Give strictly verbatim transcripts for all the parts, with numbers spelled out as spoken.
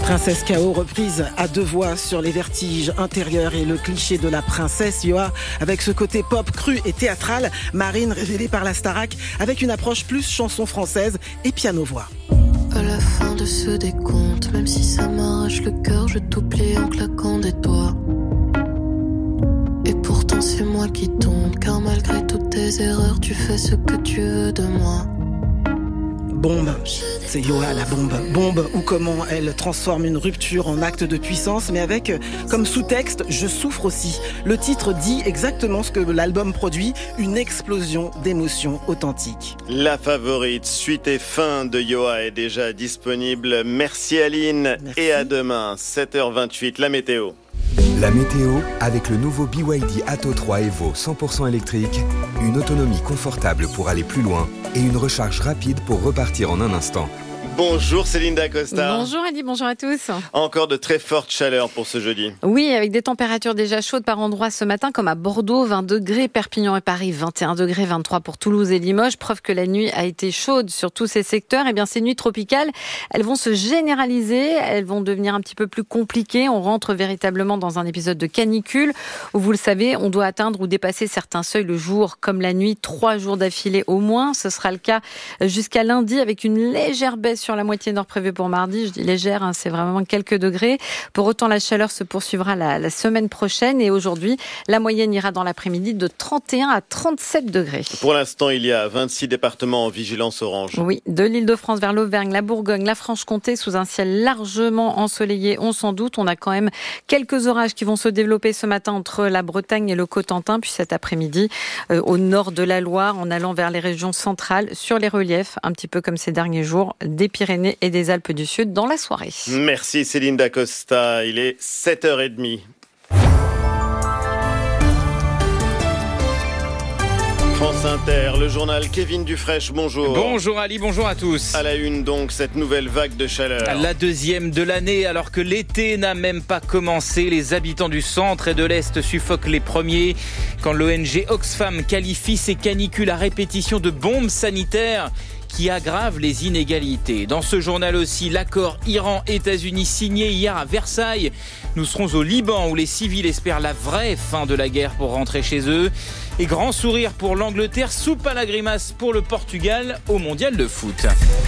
Princesse K O reprise à deux voix sur les vertiges intérieurs et le cliché de la princesse Yoa avec ce côté pop cru et théâtral. Marine révélée par la Starac avec une approche plus chanson française et piano-voix. À la fin de ce décompte, même si ça m'arrache le cœur, je t'oublie en claquant des doigts. Et pourtant c'est moi qui tombe, car malgré toutes tes erreurs, tu fais ce que tu veux de moi. Bombe, c'est Yoa la bombe. Bombe ou comment elle transforme une rupture en acte de puissance, mais avec comme sous-texte, je souffre aussi. Le titre dit exactement ce que l'album produit, une explosion d'émotions authentiques. La favorite, suite et fin de Yoa est déjà disponible. Merci Aline. Merci. Et à demain, sept heures vingt-huit, la météo. La météo avec le nouveau B Y D Atto trois Evo cent pour cent électrique, une autonomie confortable pour aller plus loin et une recharge rapide pour repartir en un instant. Bonjour Céline Dacosta. Bonjour Adi, bonjour à tous. Encore de très fortes chaleurs pour ce jeudi. Oui, avec des températures déjà chaudes par endroits ce matin, comme à Bordeaux, vingt degrés, Perpignan et Paris, vingt et un degrés, vingt-trois pour Toulouse et Limoges. Preuve que la nuit a été chaude sur tous ces secteurs. Eh bien, ces nuits tropicales, elles vont se généraliser, elles vont devenir un petit peu plus compliquées. On rentre véritablement dans un épisode de canicule où, vous le savez, on doit atteindre ou dépasser certains seuils le jour comme la nuit, trois jours d'affilée au moins. Ce sera le cas jusqu'à lundi avec une légère baisse sur la moitié nord prévue pour mardi. Je dis légère, hein, c'est vraiment quelques degrés. Pour autant, la chaleur se poursuivra la, la semaine prochaine et aujourd'hui, la moyenne ira dans l'après-midi de trente et un à trente-sept degrés. Pour l'instant, il y a vingt-six départements en vigilance orange. Oui, de l'Île-de-France vers l'Auvergne, la Bourgogne, la Franche-Comté, sous un ciel largement ensoleillé, on s'en doute. On a quand même quelques orages qui vont se développer ce matin entre la Bretagne et le Cotentin, puis cet après-midi euh, au nord de la Loire, en allant vers les régions centrales, sur les reliefs, un petit peu comme ces derniers jours, des Pyrénées et des Alpes du Sud dans la soirée. Merci Céline Dacosta, il est sept heures trente. France Inter, le journal Kevin Dufresne, bonjour. Bonjour Ali, bonjour à tous. À la une donc, cette nouvelle vague de chaleur. La deuxième de l'année, alors que l'été n'a même pas commencé, les habitants du centre et de l'Est suffoquent les premiers. Quand l'O N G Oxfam qualifie ces canicules à répétition de bombes sanitaires qui aggravent les inégalités. Dans ce journal aussi, l'accord Iran-États-Unis signé hier à Versailles. Nous serons au Liban où les civils espèrent la vraie fin de la guerre pour rentrer chez eux. Et grand sourire pour l'Angleterre, soupe à la grimace pour le Portugal au mondial de foot.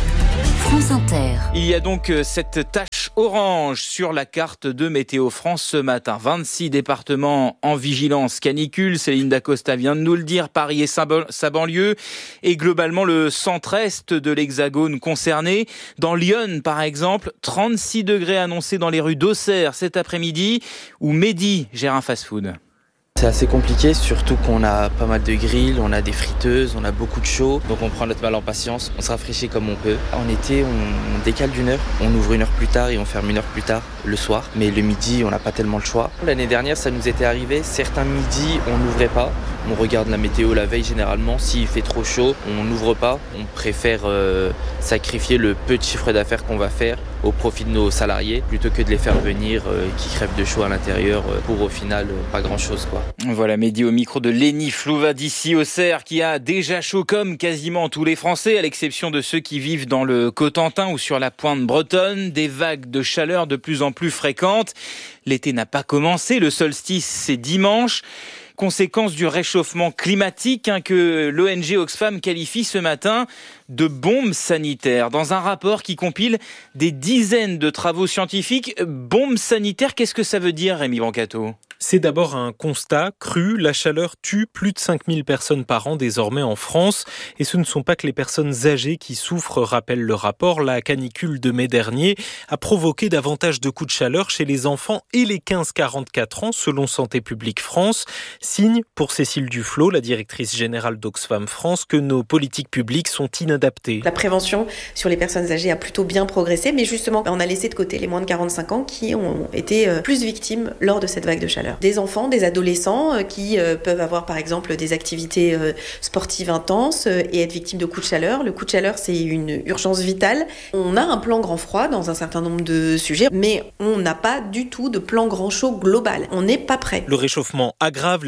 France Inter. Il y a donc cette tache orange sur la carte de Météo France ce matin. vingt-six départements en vigilance canicule. Céline Dacosta vient de nous le dire. Paris et sa banlieue et globalement le centre-est de l'Hexagone concerné. Dans Lyon, par exemple, trente-six degrés annoncés dans les rues d'Auxerre cet après-midi où Mehdi gère un fast-food. C'est assez compliqué, surtout qu'on a pas mal de grilles, on a des friteuses, on a beaucoup de chaud, donc on prend notre mal en patience, on se rafraîchit comme on peut. En été, on décale d'une heure, on ouvre une heure plus tard et on ferme une heure plus tard le soir, mais le midi, on n'a pas tellement le choix. L'année dernière, ça nous était arrivé, certains midis, on n'ouvrait pas, on regarde la météo la veille généralement, s'il fait trop chaud, on n'ouvre pas, on préfère euh, sacrifier le peu de chiffre d'affaires qu'on va faire au profit de nos salariés, plutôt que de les faire venir euh, qui crèvent de chaud à l'intérieur euh, pour au final euh, pas grand chose quoi. Voilà, Mehdi au micro de Lénie Flouva d'ici Auxerre qui a déjà chaud comme quasiment tous les Français, à l'exception de ceux qui vivent dans le Cotentin ou sur la pointe bretonne. Des vagues de chaleur de plus en plus fréquentes. L'été n'a pas commencé, le solstice c'est dimanche. Conséquence du réchauffement climatique hein, que l'O N G Oxfam qualifie ce matin de bombe sanitaire. Dans un rapport qui compile des dizaines de travaux scientifiques, bombe sanitaire, qu'est-ce que ça veut dire, Rémi Brancato ? C'est d'abord un constat cru, la chaleur tue plus de cinq mille personnes par an désormais en France. Et ce ne sont pas que les personnes âgées qui souffrent, rappelle le rapport. La canicule de mai dernier a provoqué davantage de coups de chaleur chez les enfants et les quinze à quarante-quatre ans, selon Santé publique France. Signe pour Cécile Duflot, la directrice générale d'Oxfam France, que nos politiques publiques sont inadaptées. La prévention sur les personnes âgées a plutôt bien progressé, mais justement, on a laissé de côté les moins de quarante-cinq ans qui ont été plus victimes lors de cette vague de chaleur. Des enfants, des adolescents qui peuvent avoir par exemple des activités sportives intenses et être victimes de coups de chaleur. Le coup de chaleur, c'est une urgence vitale. On a un plan grand froid dans un certain nombre de sujets, mais on n'a pas du tout de plan grand chaud global. On n'est pas prêt. Le réchauffement aggrave les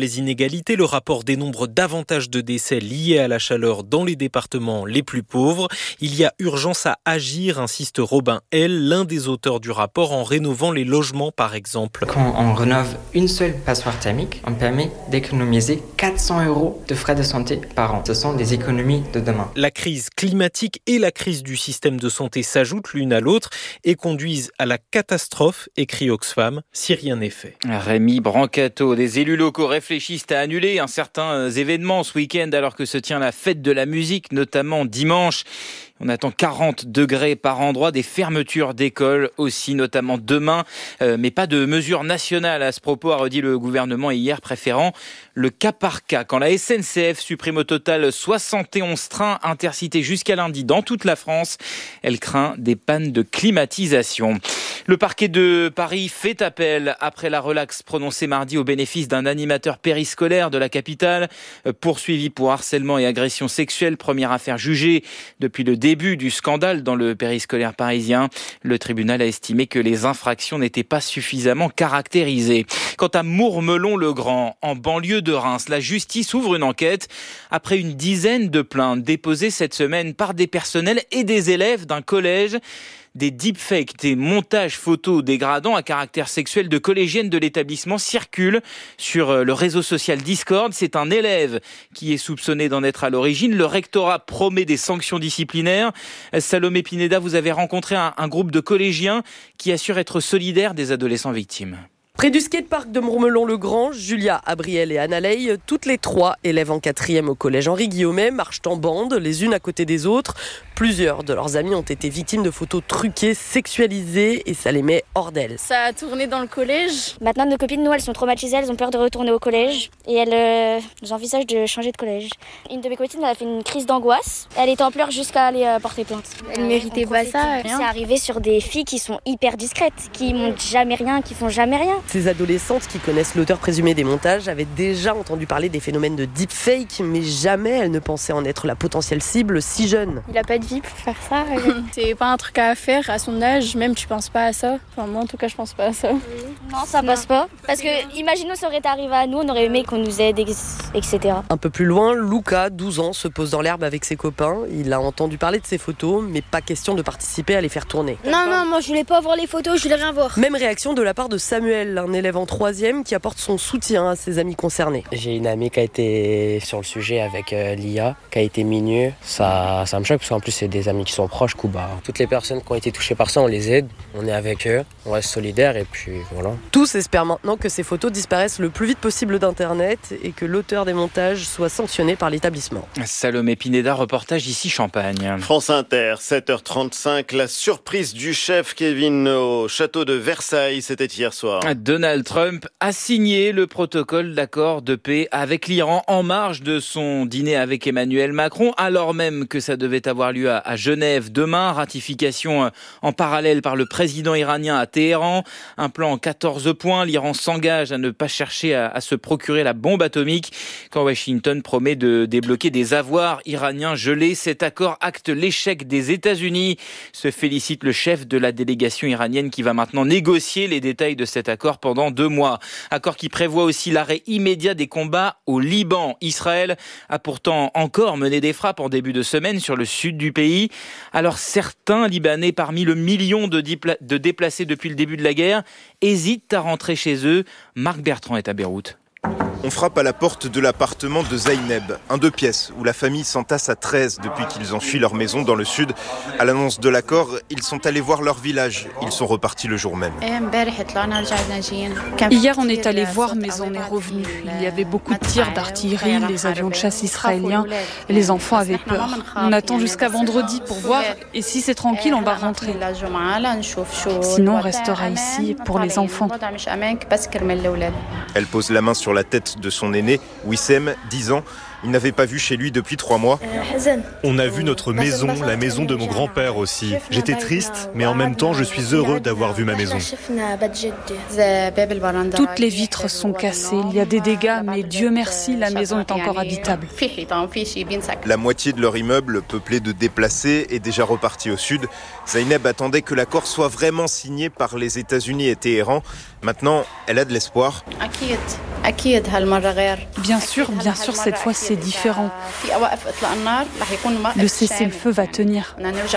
les inégalités, le rapport dénombre davantage de décès liés à la chaleur dans les départements les plus pauvres. Il y a urgence à agir, insiste Robin L., l'un des auteurs du rapport, en rénovant les logements par exemple. Quand on rénove une seule passoire thermique, on permet d'économiser quatre cents euros de frais de santé par an. Ce sont des économies de demain. La crise climatique et la crise du système de santé s'ajoutent l'une à l'autre et conduisent à la catastrophe, écrit Oxfam, si rien n'est fait. Rémi Brancato, des élus locaux réfléchissent à annuler un certain événement ce week-end alors que se tient la fête de la musique, notamment dimanche. On attend quarante degrés par endroit, des fermetures d'écoles aussi, notamment demain, euh, mais pas de mesures nationales à ce propos, a redit le gouvernement hier, préférant le cas par cas. Quand la S N C F supprime au total soixante et onze trains intercités jusqu'à lundi dans toute la France, elle craint des pannes de climatisation. Le parquet de Paris fait appel après la relaxe prononcée mardi au bénéfice d'un animateur périscolaire de la capitale, poursuivi pour harcèlement et agression sexuelle, première affaire jugée depuis le début du scandale dans le périscolaire parisien. Le tribunal a estimé que les infractions n'étaient pas suffisamment caractérisées. Quant à Mourmelon-le-Grand, en banlieue de Reims, la justice ouvre une enquête après une dizaine de plaintes déposées cette semaine par des personnels et des élèves d'un collège. Des deepfakes, des montages photos dégradants à caractère sexuel de collégiennes de l'établissement circulent sur le réseau social Discord. C'est un élève qui est soupçonné d'en être à l'origine. Le rectorat promet des sanctions disciplinaires. Salomé Pineda, vous avez rencontré un, un groupe de collégiens qui assure être solidaires des adolescents victimes. Près du skatepark de Mourmelon-le-Grand, Julia, Abriel et Annalei, toutes les trois élèves en quatrième au collège Henri Guillaumet, marchent en bande, les unes à côté des autres. Plusieurs de leurs amis ont été victimes de photos truquées, sexualisées, et ça les met hors d'elles. Ça a tourné dans le collège. Maintenant, nos copines, nous, elles sont traumatisées, elles ont peur de retourner au collège et elles euh, envisagent de changer de collège. Une de mes copines, elle a fait une crise d'angoisse. Elle était en pleurs jusqu'à aller euh, porter plainte. Elle ne méritait pas ça. C'est arrivé sur des filles qui sont hyper discrètes, qui montrent jamais rien, qui font jamais rien. Ces adolescentes qui connaissent l'auteur présumé des montages avaient déjà entendu parler des phénomènes de deepfake, mais jamais elles ne pensaient en être la potentielle cible si jeune. Il a pas de vie pour faire ça. C'est pas un truc à faire à son âge, même tu penses pas à ça. Enfin moi en tout cas je pense pas à ça. Non, ça passe pas. Parce que imaginons ça aurait été arrivé à nous, on aurait aimé qu'on nous aide, et cetera. Un peu plus loin, Luca, douze ans, se pose dans l'herbe avec ses copains. Il a entendu parler de ces photos, mais pas question de participer à les faire tourner. Non, non, moi je voulais pas voir les photos, je voulais rien voir. Même réaction de la part de Samuel, un élève en troisième qui apporte son soutien à ses amis concernés. J'ai une amie qui a été sur le sujet avec euh, l'I A, qui a été minue. Ça, ça me choque parce qu'en plus c'est des amis qui sont proches. Coup, bah, toutes les personnes qui ont été touchées par ça, on les aide, on est avec eux, on reste solidaires et puis voilà. Tous espèrent maintenant que ces photos disparaissent le plus vite possible d'Internet et que l'auteur des montages soit sanctionné par l'établissement. Salomé Pineda, reportage ici Champagne. France Inter, sept heures trente-cinq, la surprise du chef Kevin au château de Versailles, c'était hier soir. Donald Trump a signé le protocole d'accord de paix avec l'Iran en marge de son dîner avec Emmanuel Macron, alors même que ça devait avoir lieu à, à Genève demain. Ratification en parallèle par le président iranien à Téhéran. Un plan en quatorze points. L'Iran s'engage à ne pas chercher à, à se procurer la bombe atomique quand Washington promet de débloquer des avoirs iraniens gelés. Cet accord acte l'échec des États-Unis. Se félicite le chef de la délégation iranienne qui va maintenant négocier les détails de cet accord pendant deux mois. Accord qui prévoit aussi l'arrêt immédiat des combats au Liban. Israël a pourtant encore mené des frappes en début de semaine sur le sud du pays. Alors certains Libanais, parmi le million de, dipla- de déplacés depuis le début de la guerre, hésitent à rentrer chez eux. Marc Bertrand est à Beyrouth. On frappe à la porte de l'appartement de Zaineb, un deux pièces où la famille s'entasse à treize depuis qu'ils ont fui leur maison dans le sud. À l'annonce de l'accord, ils sont allés voir leur village. Ils sont repartis le jour même. Hier, on est allé voir, mais on est revenu. Il y avait beaucoup de tirs d'artillerie, les avions de chasse israéliens, et les enfants avaient peur. On attend jusqu'à vendredi pour voir, et si c'est tranquille, on va rentrer. Sinon, on restera ici pour les enfants. Elle pose la main sur la tête de son aîné, Wissem, dix ans. Il n'avait pas vu chez lui depuis trois mois. On a vu notre maison, la maison de mon grand-père aussi. J'étais triste, mais en même temps, je suis heureux d'avoir vu ma maison. Toutes les vitres sont cassées. Il y a des dégâts, mais Dieu merci, la maison est encore habitable. La moitié de leur immeuble, peuplé de déplacés, est déjà reparti au sud. Zaineb attendait que l'accord soit vraiment signé par les États-Unis et Téhéran. Maintenant, elle a de l'espoir. Bien sûr, bien sûr, cette fois c'est différent. Le cessez-le-feu va tenir.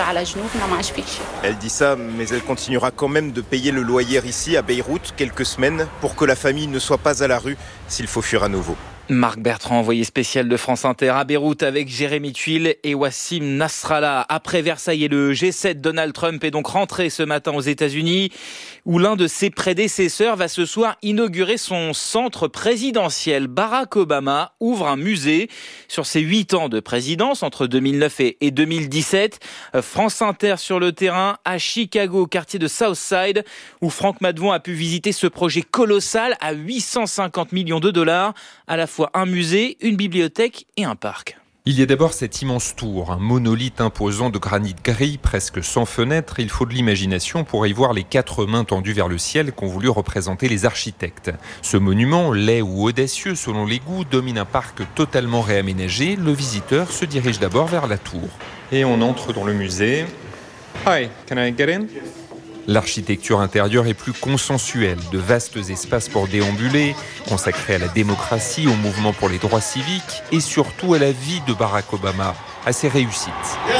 Elle dit ça, mais elle continuera quand même de payer le loyer ici à Beyrouth quelques semaines pour que la famille ne soit pas à la rue s'il faut fuir à nouveau. Marc Bertrand, envoyé spécial de France Inter à Beyrouth avec Jérémy Tuile et Wassim Nasrallah. Après Versailles et le G sept, Donald Trump est donc rentré ce matin aux États-Unis, où l'un de ses prédécesseurs va ce soir inaugurer son centre présidentiel. Barack Obama ouvre un musée sur ses huit ans de présidence entre deux mille neuf et deux mille dix-sept. France Inter sur le terrain à Chicago, quartier de Southside, où Franck Madvon a pu visiter ce projet colossal à huit cent cinquante millions de dollars, à la fois un musée, une bibliothèque et un parc. Il y a d'abord cette immense tour, un monolithe imposant de granit gris, presque sans fenêtre. Il faut de l'imagination pour y voir les quatre mains tendues vers le ciel qu'ont voulu représenter les architectes. Ce monument, laid ou audacieux selon les goûts, domine un parc totalement réaménagé. Le visiteur se dirige d'abord vers la tour. Et on entre dans le musée. Hi, can I get in? L'architecture intérieure est plus consensuelle, de vastes espaces pour déambuler, consacrés à la démocratie, au mouvement pour les droits civiques et surtout à la vie de Barack Obama, à ses réussites.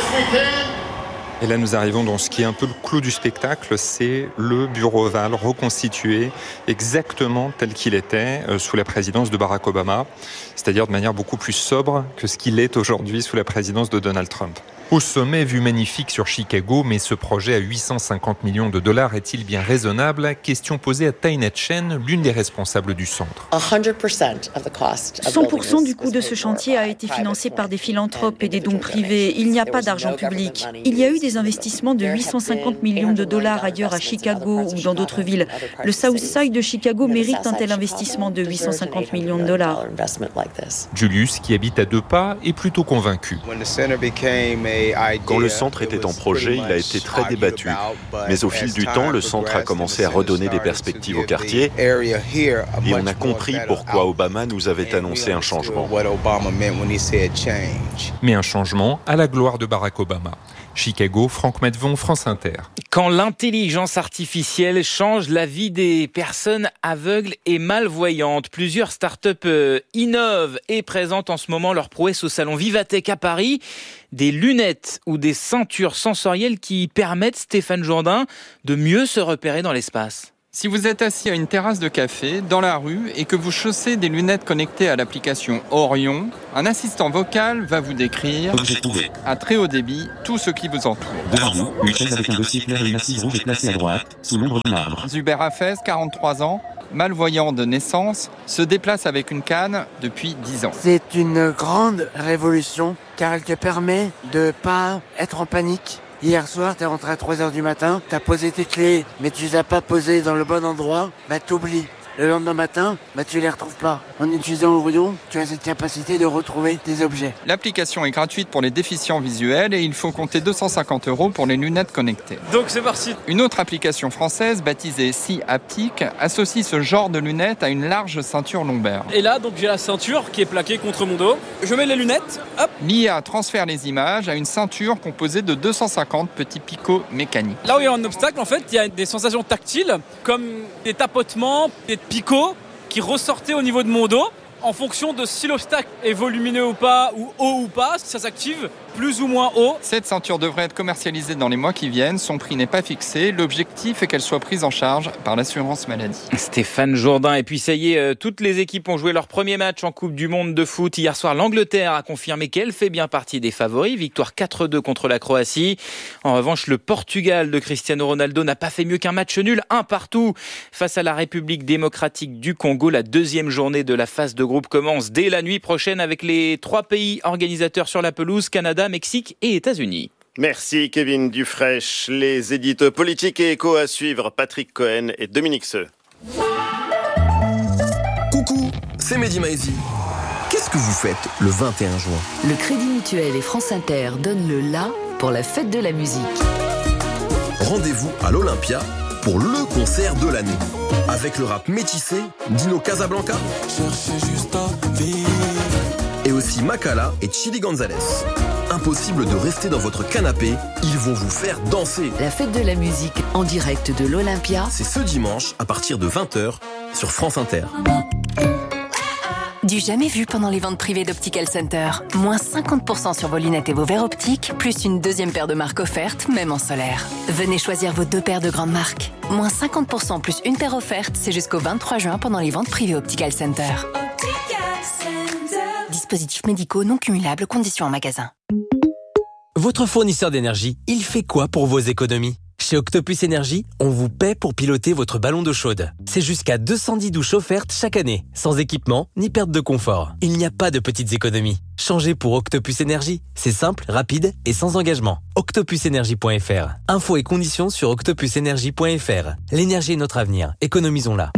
Et là, nous arrivons dans ce qui est un peu le clou du spectacle, c'est le bureau ovale reconstitué exactement tel qu'il était euh, sous la présidence de Barack Obama, c'est-à-dire de manière beaucoup plus sobre que ce qu'il est aujourd'hui sous la présidence de Donald Trump. Au sommet, vue magnifique sur Chicago, mais ce projet à huit cent cinquante millions de dollars est-il bien raisonnable? Question posée à Taina Chen, l'une des responsables du centre. cent pour cent du coût de ce chantier a été financé par des philanthropes et des dons privés. Il n'y a pas d'argent public. Il y a eu des investissements de huit cent cinquante millions de dollars ailleurs à Chicago ou dans d'autres villes. Le South Side de Chicago mérite un tel investissement de huit cent cinquante millions de dollars. Julius, qui habite à deux pas, est plutôt convaincu. Quand le centre était en projet, il a été très débattu. Mais au fil du temps, le centre a commencé à redonner des perspectives au quartier et on a compris pourquoi Obama nous avait annoncé un changement. Mais un changement à la gloire de Barack Obama. Chicago, Franck Madvon, France Inter. Quand l'intelligence artificielle change la vie des personnes aveugles et malvoyantes, plusieurs startups innovent et présentent en ce moment leur prouesse au salon Vivatech à Paris. Des lunettes ou des ceintures sensorielles qui permettent, Stéphane Jourdain, de mieux se repérer dans l'espace. Si vous êtes assis à une terrasse de café, dans la rue, et que vous chaussez des lunettes connectées à l'application Orion, un assistant vocal va vous décrire, à très haut débit, tout ce qui vous entoure. Devant vous, une chaise avec un dossier clair et une assise rouge est placée à droite, sous l'ombre d'un arbre. Zuber Hafez, quarante-trois ans, malvoyant de naissance, se déplace avec une canne depuis dix ans. C'est une grande révolution, car elle te permet de ne pas être en panique. Hier soir, t'es rentré à trois heures du matin, t'as posé tes clés, mais tu les as pas posées dans le bon endroit, bah t'oublies. Le lendemain matin, bah tu les retrouves pas. En utilisant Orion, tu as cette capacité de retrouver tes objets. L'application est gratuite pour les déficients visuels et il faut compter deux cent cinquante euros pour les lunettes connectées. Donc c'est parti. Une autre application française, baptisée SeeHaptic, associe ce genre de lunettes à une large ceinture lombaire. Et là, donc j'ai la ceinture qui est plaquée contre mon dos. Je mets les lunettes, hop. L'I A transfère les images à une ceinture composée de deux cent cinquante petits picots mécaniques. Là où il y a un obstacle, en fait, il y a des sensations tactiles, comme des tapotements, des picots qui ressortaient au niveau de mon dos. En fonction de si l'obstacle est volumineux ou pas, ou haut ou pas, ça s'active plus ou moins haut. Cette ceinture devrait être commercialisée dans les mois qui viennent. Son prix n'est pas fixé. L'objectif est qu'elle soit prise en charge par l'assurance maladie. Stéphane Jourdain. Et puis ça y est, toutes les équipes ont joué leur premier match en Coupe du Monde de foot. Hier soir, l'Angleterre a confirmé qu'elle fait bien partie des favoris. Victoire quatre deux contre la Croatie. En revanche, le Portugal de Cristiano Ronaldo n'a pas fait mieux qu'un match nul, un partout, face à la République démocratique du Congo. La deuxième journée de la phase de groupe commence dès la nuit prochaine avec les trois pays organisateurs sur la pelouse, Canada, Mexique et États-Unis. Merci Kevin Dufraîche. Les éditos politiques et échos à suivre, Patrick Cohen et Dominique Seux. Coucou, c'est Mehdi Maizi. Qu'est-ce que vous faites le vingt et un juin? Le Crédit Mutuel et France Inter donnent le la pour la fête de la musique. Rendez-vous à l'Olympia pour le concert de l'année. Avec le rap métissé, Dino Casablanca et aussi Makala et Chili Gonzalez. Impossible de rester dans votre canapé, ils vont vous faire danser. La fête de la musique en direct de l'Olympia. C'est ce dimanche à partir de vingt heures sur France Inter. Du jamais vu pendant les ventes privées d'Optical Center. Moins cinquante pour cent sur vos lunettes et vos verres optiques, plus une deuxième paire de marques offerte, même en solaire. Venez choisir vos deux paires de grandes marques. Moins cinquante pour cent plus une paire offerte, c'est jusqu'au vingt-trois juin pendant les ventes privées Optical Center. Dispositifs médicaux non cumulables, conditions en magasin. Votre fournisseur d'énergie, il fait quoi pour vos économies ? Chez Octopus Énergie, on vous paie pour piloter votre ballon d'eau chaude. C'est jusqu'à deux cent dix douches offertes chaque année, sans équipement ni perte de confort. Il n'y a pas de petites économies. Changez pour Octopus Énergie. C'est simple, rapide et sans engagement. octopus énergie point f r. Infos et conditions sur octopus énergie point f r. L'énergie est notre avenir. Économisons-la.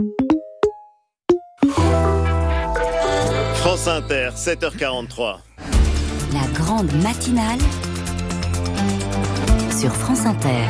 France Inter, sept heures quarante-trois. La grande matinale sur France Inter.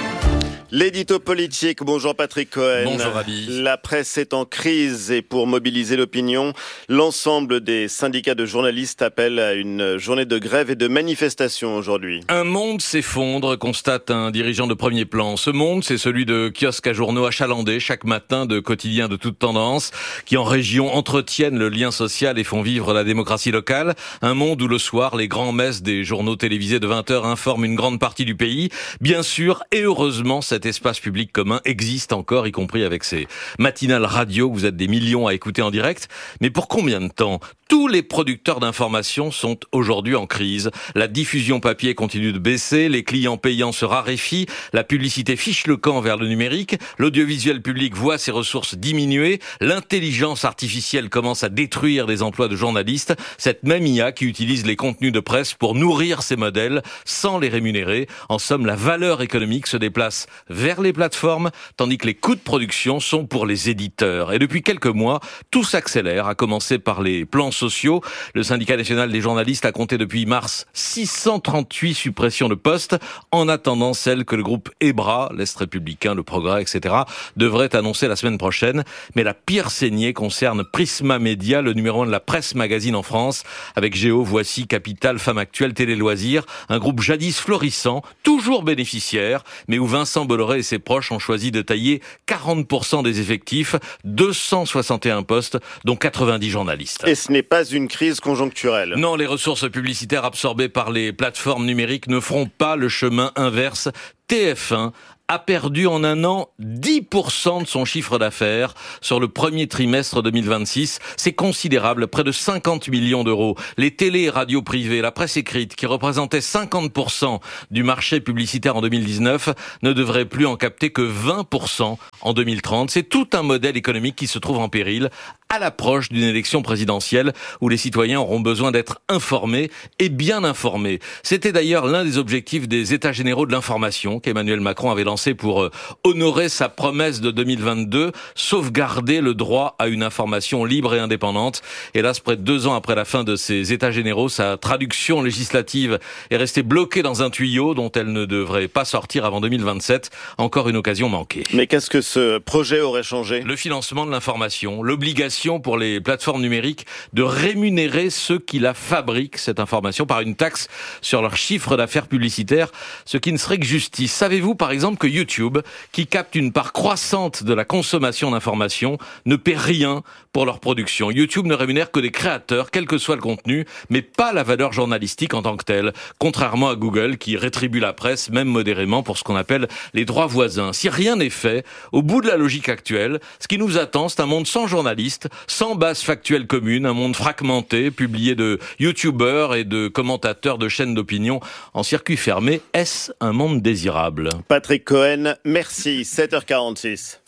L'édito politique, bonjour Patrick Cohen. Bonjour Rabi. La presse est en crise et pour mobiliser l'opinion, l'ensemble des syndicats de journalistes appellent à une journée de grève et de manifestation aujourd'hui. Un monde s'effondre, constate un dirigeant de premier plan. Ce monde, c'est celui de kiosques à journaux achalandés chaque matin, de quotidiens de toute tendance, qui en région entretiennent le lien social et font vivre la démocratie locale. Un monde où le soir, les grands messes des journaux télévisés de vingt heures informent une grande partie du pays. Bien sûr, et heureusement, cette Cet espace public commun existe encore, y compris avec ces matinales radio. Vous êtes des millions à écouter en direct. Mais pour combien de temps ? Tous les producteurs d'informations sont aujourd'hui en crise. La diffusion papier continue de baisser, les clients payants se raréfient, la publicité fiche le camp vers le numérique, l'audiovisuel public voit ses ressources diminuer, l'intelligence artificielle commence à détruire les emplois de journalistes, cette même I A qui utilise les contenus de presse pour nourrir ses modèles sans les rémunérer. En somme, la valeur économique se déplace vers les plateformes, tandis que les coûts de production sont pour les éditeurs. Et depuis quelques mois, tout s'accélère, à commencer par les plans sociaux. Le syndicat national des journalistes a compté depuis mars six cent trente-huit suppressions de postes, en attendant celles que le groupe EBRA, l'Est républicain, le Progrès, et cetera, devrait annoncer la semaine prochaine. Mais la pire saignée concerne Prisma Média, le numéro un de la presse magazine en France, avec Géo, Voici, Capital, Femme Actuelle, Télé Loisirs, un groupe jadis florissant, toujours bénéficiaire, mais où Vincent Bolloré et ses proches ont choisi de tailler quarante pour cent des effectifs, deux cent soixante et un postes, dont quatre-vingt-dix journalistes. Et ce n'est pas une crise conjoncturelle. Non, les ressources publicitaires absorbées par les plateformes numériques ne feront pas le chemin inverse. T F un a perdu en un an dix pour cent de son chiffre d'affaires sur le premier trimestre deux mille vingt-six. C'est considérable, près de cinquante millions d'euros. Les télés et radios privées, la presse écrite, qui représentait cinquante pour cent du marché publicitaire en deux mille dix-neuf, ne devraient plus en capter que vingt pour cent en deux mille trente. C'est tout un modèle économique qui se trouve en péril à l'approche d'une élection présidentielle où les citoyens auront besoin d'être informés et bien informés. C'était d'ailleurs l'un des objectifs des États généraux de l'information qu'Emmanuel Macron avait lancé pour honorer sa promesse de deux mille vingt-deux, sauvegarder le droit à une information libre et indépendante. Hélas, près de deux ans après la fin de ces États généraux, sa traduction législative est restée bloquée dans un tuyau dont elle ne devrait pas sortir avant deux mille vingt-sept. Encore une occasion manquée. Mais qu'est-ce que ce projet aurait changé ? Le financement de l'information, l'obligation pour les plateformes numériques de rémunérer ceux qui la fabriquent, cette information, par une taxe sur leur chiffre d'affaires publicitaire, ce qui ne serait que justice. Savez-vous, par exemple, que YouTube, qui capte une part croissante de la consommation d'informations, ne paie rien pour leur production. YouTube ne rémunère que des créateurs, quel que soit le contenu, mais pas la valeur journalistique en tant que telle, contrairement à Google, qui rétribue la presse, même modérément, pour ce qu'on appelle les droits voisins. Si rien n'est fait, au bout de la logique actuelle, ce qui nous attend, c'est un monde sans journalistes, sans base factuelle commune, un monde fragmenté, publié de youtubeurs et de commentateurs de chaînes d'opinion en circuit fermé. Est-ce un monde désirable ? Patrick Cohen, merci. sept heures quarante-six.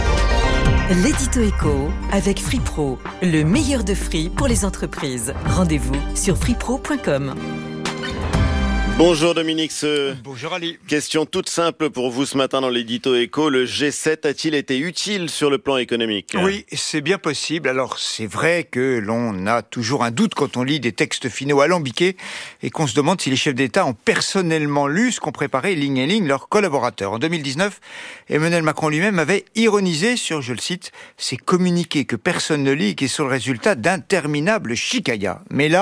L'édito éco avec Free Pro, le meilleur de Free pour les entreprises. Rendez-vous sur free pro point com. Bonjour Dominique Seux. Bonjour Ali. Question toute simple pour vous ce matin dans l'édito éco. Le G sept a-t-il été utile sur le plan économique ? Oui, c'est bien possible. Alors c'est vrai que l'on a toujours un doute quand on lit des textes finaux alambiqués et qu'on se demande si les chefs d'État ont personnellement lu ce qu'ont préparé ligne et ligne leurs collaborateurs. En deux mille dix-neuf, Emmanuel Macron lui-même avait ironisé sur, je le cite, ces communiqués que personne ne lit et qui sont le résultat d'interminables chicayas. Mais là,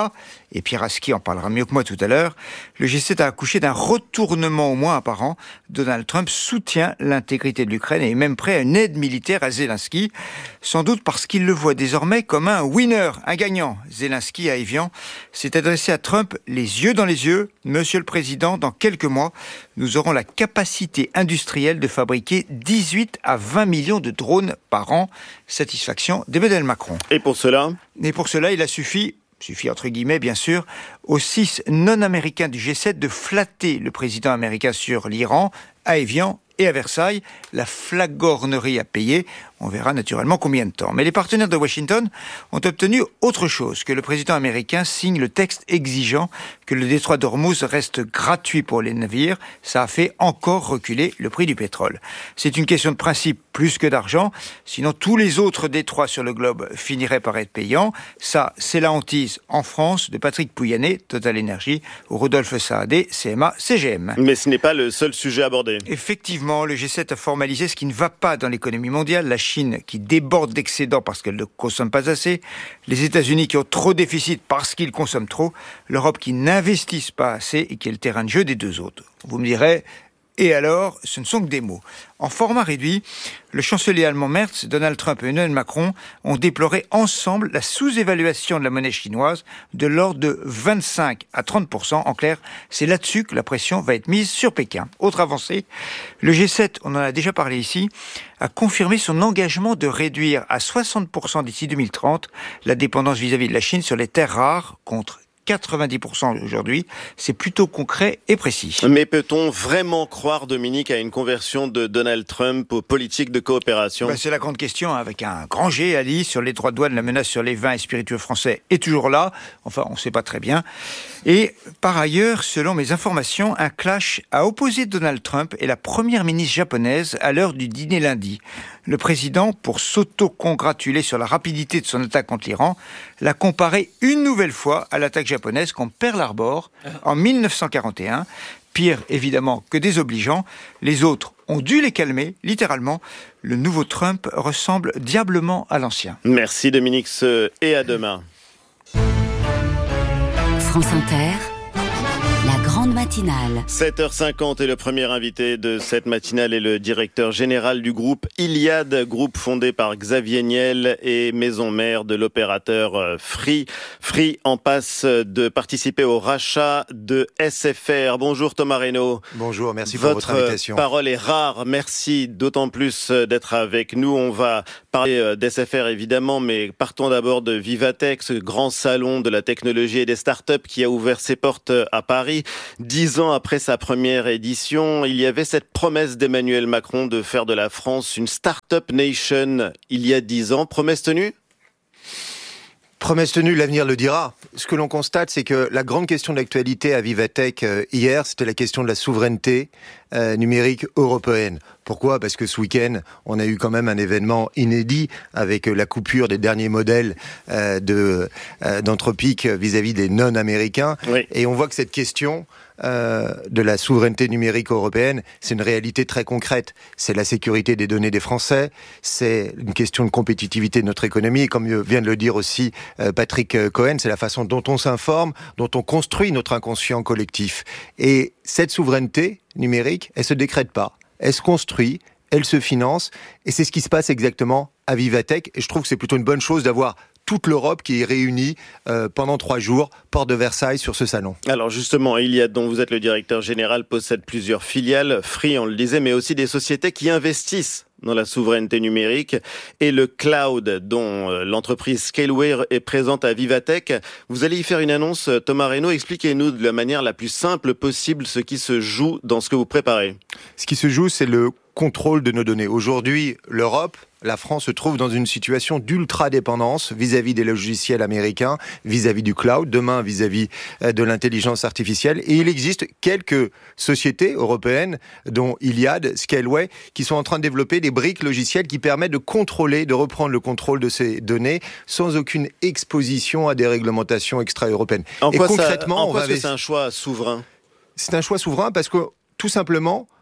et Pierre Aski en parlera mieux que moi tout à l'heure, le G sept a accouché d'un retournement au moins apparent. Donald Trump soutient l'intégrité de l'Ukraine et est même prêt à une aide militaire à Zelensky, sans doute parce qu'il le voit désormais comme un winner, un gagnant. Zelensky, à Évian, s'est adressé à Trump les yeux dans les yeux. Monsieur le Président, dans quelques mois, nous aurons la capacité industrielle de fabriquer dix-huit à vingt millions de drones par an. Satisfaction d'Emmanuel Macron. Et pour cela Et pour cela, il a suffi, suffit entre guillemets bien sûr, aux six non-américains du G sept de flatter le président américain sur l'Iran, à Évian et à Versailles. La flagornerie a payé. On verra naturellement combien de temps. Mais les partenaires de Washington ont obtenu autre chose, que le président américain signe le texte exigeant que le détroit d'Ormuz reste gratuit pour les navires. Ça a fait encore reculer le prix du pétrole. C'est une question de principe plus que d'argent. Sinon, tous les autres détroits sur le globe finiraient par être payants. Ça, c'est la hantise en France de Patrick Pouyanné, Total Energy, ou Rodolphe Saadé, C M A C G M. Mais ce n'est pas le seul sujet abordé. Effectivement, le G sept a formalisé ce qui ne va pas dans l'économie mondiale. La Chine qui déborde d'excédents parce qu'elle ne consomme pas assez, les États-Unis qui ont trop de déficit parce qu'ils consomment trop, l'Europe qui n'investisse pas assez et qui est le terrain de jeu des deux autres. Vous me direz, et alors, ce ne sont que des mots. En format réduit, le chancelier allemand Merz, Donald Trump et Emmanuel Macron ont déploré ensemble la sous-évaluation de la monnaie chinoise de l'ordre de vingt-cinq à trente pour cent. En clair, c'est là-dessus que la pression va être mise sur Pékin. Autre avancée, le G sept, on en a déjà parlé ici, a confirmé son engagement de réduire à soixante pour cent d'ici deux mille trente la dépendance vis-à-vis de la Chine sur les terres rares contre quatre-vingt-dix pour cent aujourd'hui. C'est plutôt concret et précis. Mais peut-on vraiment croire, Dominique, à une conversion de Donald Trump aux politiques de coopération ? Ben, c'est la grande question, avec un grand G, Ali, sur les droits de douane, la menace sur les vins et spiritueux français est toujours là. Enfin, on ne sait pas très bien. Et par ailleurs, selon mes informations, un clash a opposé Donald Trump et la première ministre japonaise à l'heure du dîner lundi. Le président, pour s'auto-congratuler sur la rapidité de son attaque contre l'Iran, l'a comparé une nouvelle fois à l'attaque japonaise contre Pearl Harbor en mille neuf cent quarante et un. Pire, évidemment, que désobligeant. Les autres ont dû les calmer, littéralement. Le nouveau Trump ressemble diablement à l'ancien. Merci Dominique, et à demain. France Inter, la grande matinale. sept heures cinquante et le premier invité de cette matinale est le directeur général du groupe Iliad, groupe fondé par Xavier Niel et maison mère de l'opérateur Free. Free en passe de participer au rachat de S F R. Bonjour Thomas Reynaud. Bonjour, merci pour votre invitation. Votre parole est rare, merci d'autant plus d'être avec nous. On va parler d'S F R évidemment, mais partons d'abord de Vivatech, ce grand salon de la technologie et des startups qui a ouvert ses portes à Paris. Dix ans après sa première édition, il y avait cette promesse d'Emmanuel Macron de faire de la France une Startup Nation il y a dix ans. Promesse tenue ? Promesse tenue, l'avenir le dira. Ce que l'on constate, c'est que la grande question de l'actualité à Vivatech euh, hier, c'était la question de la souveraineté euh, numérique européenne. Pourquoi ? Parce que ce week-end, on a eu quand même un événement inédit avec la coupure des derniers modèles euh, de, euh, d'Anthropic vis-à-vis des non-américains. Oui. Et on voit que cette question euh, de la souveraineté numérique européenne, c'est une réalité très concrète. C'est la sécurité des données des Français, c'est une question de compétitivité de notre économie. Et comme vient de le dire aussi euh, Patrick Cohen, c'est la façon dont on s'informe, dont on construit notre inconscient collectif. Et cette souveraineté numérique, elle se décrète pas. Elle se construit, elle se finance, et c'est ce qui se passe exactement à Vivatech. Et je trouve que c'est plutôt une bonne chose d'avoir toute l'Europe qui est réunie euh, pendant trois jours, porte de Versailles, sur ce salon. Alors justement, Iliad, dont vous êtes le directeur général, possède plusieurs filiales, Free, on le disait, mais aussi des sociétés qui investissent dans la souveraineté numérique et le cloud, dont l'entreprise Scaleway est présente à Vivatech. Vous allez y faire une annonce, Thomas Reynaud. Expliquez-nous de la manière la plus simple possible ce qui se joue dans ce que vous préparez. Ce qui se joue, c'est le contrôle de nos données. Aujourd'hui, l'Europe, la France se trouve dans une situation d'ultra-dépendance vis-à-vis des logiciels américains, vis-à-vis du cloud, demain vis-à-vis de l'intelligence artificielle. Et il existe quelques sociétés européennes, dont Iliad, Scaleway, qui sont en train de développer des briques logicielles qui permettent de contrôler, de reprendre le contrôle de ces données sans aucune exposition à des réglementations extra-européennes. En Et quoi concrètement, ça, en quoi on va est-ce que c'est un choix souverain ? C'est un choix souverain parce que, tout simplement,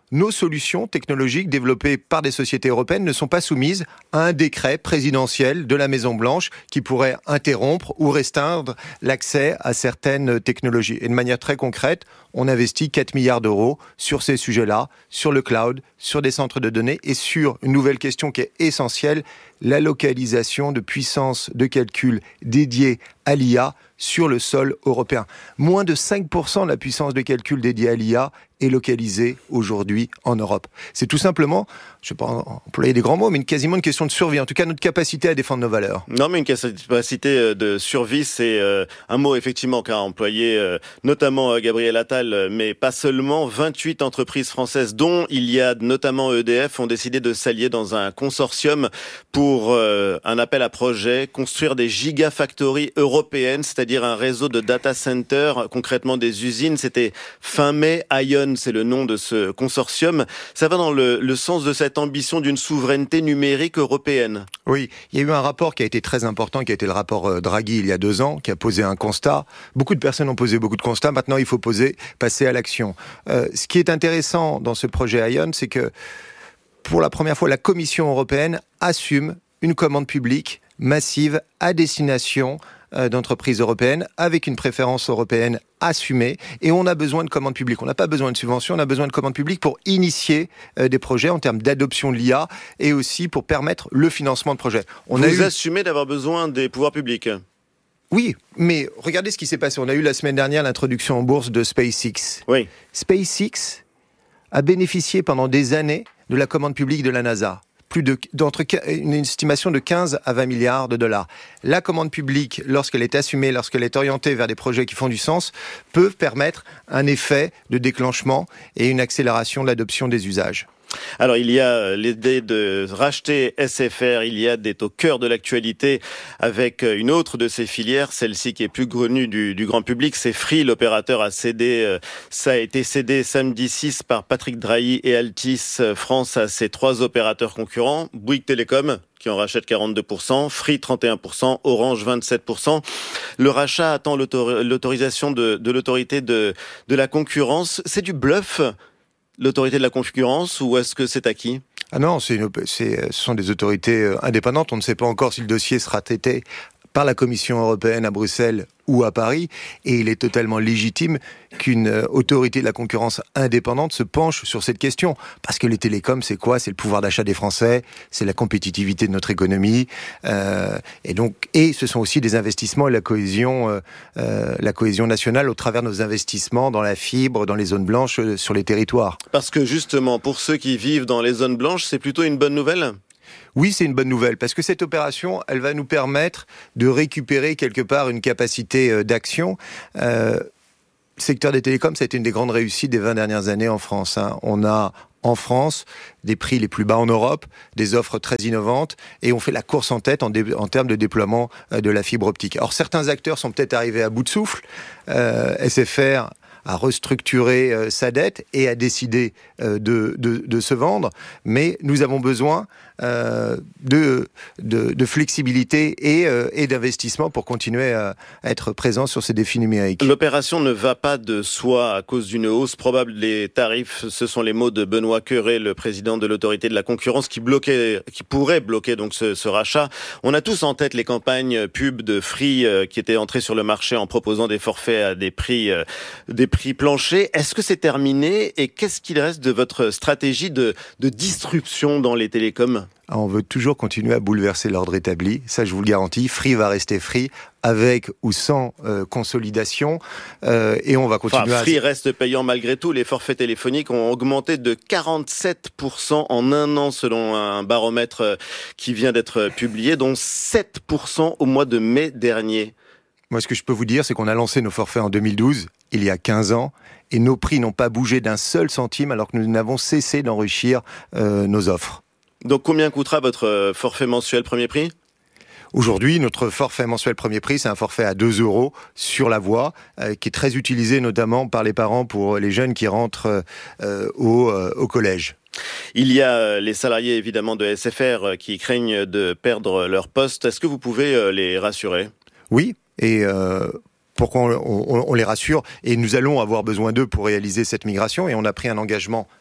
nos solutions technologiques développées par des sociétés européennes ne sont pas soumises à un décret présidentiel de la Maison-Blanche qui pourrait interrompre ou restreindre l'accès à certaines technologies. Et de manière très concrète, on investit quatre milliards d'euros sur ces sujets-là, sur le cloud, sur des centres de données et sur une nouvelle question qui est essentielle, la localisation de puissance de calcul dédiée à l'I A sur le sol européen. Moins de cinq pour cent de la puissance de calcul dédiée à l'I A est localisée aujourd'hui en Europe. C'est tout simplement, je ne vais pas employer des grands mots, mais une, quasiment une question de survie, en tout cas notre capacité à défendre nos valeurs. Non, mais une capacité de survie, c'est euh, un mot effectivement qu'a employé euh, notamment euh, Gabriel Attal, mais pas seulement. vingt-huit entreprises françaises, dont il y a notamment E D F, ont décidé de s'allier dans un consortium pour euh, un appel à projet, construire des gigafactories européennes, c'est-à-dire un réseau de data centers, concrètement des usines. C'était fin mai, Ion, c'est le nom de ce consortium. Ça va dans le, le sens de cette ambition d'une souveraineté numérique européenne. Oui, il y a eu un rapport qui a été très important, qui a été le rapport Draghi il y a deux ans, qui a posé un constat. Beaucoup de personnes ont posé beaucoup de constats. Maintenant, il faut poser, passer à l'action. Euh, ce qui est intéressant dans ce projet Ion, c'est que pour la première fois, la Commission européenne assume une commande publique massive à destination d'entreprises européennes avec une préférence européenne assumée, et on a besoin de commandes publiques. On n'a pas besoin de subventions, on a besoin de commandes publiques pour initier euh, des projets en termes d'adoption de l'I A et aussi pour permettre le financement de projets. On Vous a eu... assumez d'avoir besoin des pouvoirs publics? Oui, mais regardez ce qui s'est passé. On a eu la semaine dernière l'introduction en bourse de SpaceX. Oui. SpaceX a bénéficié pendant des années de la commande publique de la NASA. Plus de, d'entre, une estimation de quinze à vingt milliards de dollars. La commande publique, lorsqu'elle est assumée, lorsqu'elle est orientée vers des projets qui font du sens, peut permettre un effet de déclenchement et une accélération de l'adoption des usages. Alors, il y a l'idée de racheter S F R, il y a d'être au cœur de l'actualité avec une autre de ces filières, celle-ci qui est plus connue du, du grand public, c'est Free. L'opérateur a cédé, ça a été cédé samedi six par Patrick Drahi et Altice France à ces trois opérateurs concurrents, Bouygues Télécom, qui en rachète quarante-deux pour cent, Free trente et un pour cent, Orange vingt-sept pour cent. Le rachat attend l'autor- l'autorisation de, de l'autorité de, de la concurrence. C'est du bluff, l'autorité de la concurrence, ou est-ce que c'est acquis ? Ah non, c'est une, c'est, ce sont des autorités indépendantes. On ne sait pas encore si le dossier sera traité par la Commission européenne à Bruxelles ou à Paris, et il est totalement légitime qu'une autorité de la concurrence indépendante se penche sur cette question. Parce que les télécoms, c'est quoi ? C'est le pouvoir d'achat des Français, c'est la compétitivité de notre économie, euh, et donc, et ce sont aussi des investissements et la cohésion, euh, euh, la cohésion nationale au travers de nos investissements dans la fibre, dans les zones blanches, euh, sur les territoires. Parce que justement, pour ceux qui vivent dans les zones blanches, c'est plutôt une bonne nouvelle ? Oui, c'est une bonne nouvelle, parce que cette opération, elle va nous permettre de récupérer quelque part une capacité d'action. Euh, le secteur des télécoms, ça a été une des grandes réussites des vingt dernières années en France. Hein. On a en France des prix les plus bas en Europe, des offres très innovantes, et on fait la course en tête en, dé- en termes de déploiement euh, de la fibre optique. Alors certains acteurs sont peut-être arrivés à bout de souffle. Euh, S F R a restructuré euh, sa dette et a décidé euh, de, de, de se vendre, mais nous avons besoin euh, de, de, de flexibilité et, euh, et d'investissement pour continuer à, à être présents sur ces défis numériques. L'opération ne va pas de soi à cause d'une hausse probable des tarifs. Ce sont les mots de Benoît Cœuré, le président de l'autorité de la concurrence, qui bloquait, qui pourrait bloquer donc ce, ce rachat. On a tous en tête les campagnes pub de Free euh, qui étaient entrées sur le marché en proposant des forfaits à des prix, euh, des prix planchers. Est-ce que c'est terminé et qu'est-ce qu'il reste de votre stratégie de, de disruption dans les télécoms ? On veut toujours continuer à bouleverser l'ordre établi, ça je vous le garantis. Free va rester Free, avec ou sans euh, consolidation, euh, et on va continuer enfin, à... Free reste payant malgré tout. Les forfaits téléphoniques ont augmenté de quarante-sept pour cent en un an selon un baromètre qui vient d'être publié, dont sept pour cent au mois de mai dernier. Moi, ce que je peux vous dire, c'est qu'on a lancé nos forfaits en deux mille douze, il y a quinze ans, et nos prix n'ont pas bougé d'un seul centime alors que nous n'avons cessé d'enrichir euh, nos offres. Donc combien coûtera votre forfait mensuel premier prix ? Aujourd'hui, notre forfait mensuel premier prix, c'est un forfait à deux euros sur la voie, euh, qui est très utilisé notamment par les parents pour les jeunes qui rentrent euh, au, euh, au collège. Il y a les salariés évidemment de S F R qui craignent de perdre leur poste. Est-ce que vous pouvez les rassurer ? Oui, et... Euh Pourquoi on, on, on les rassure, et nous allons avoir besoin d'eux pour réaliser cette migration, et on a pris un engagement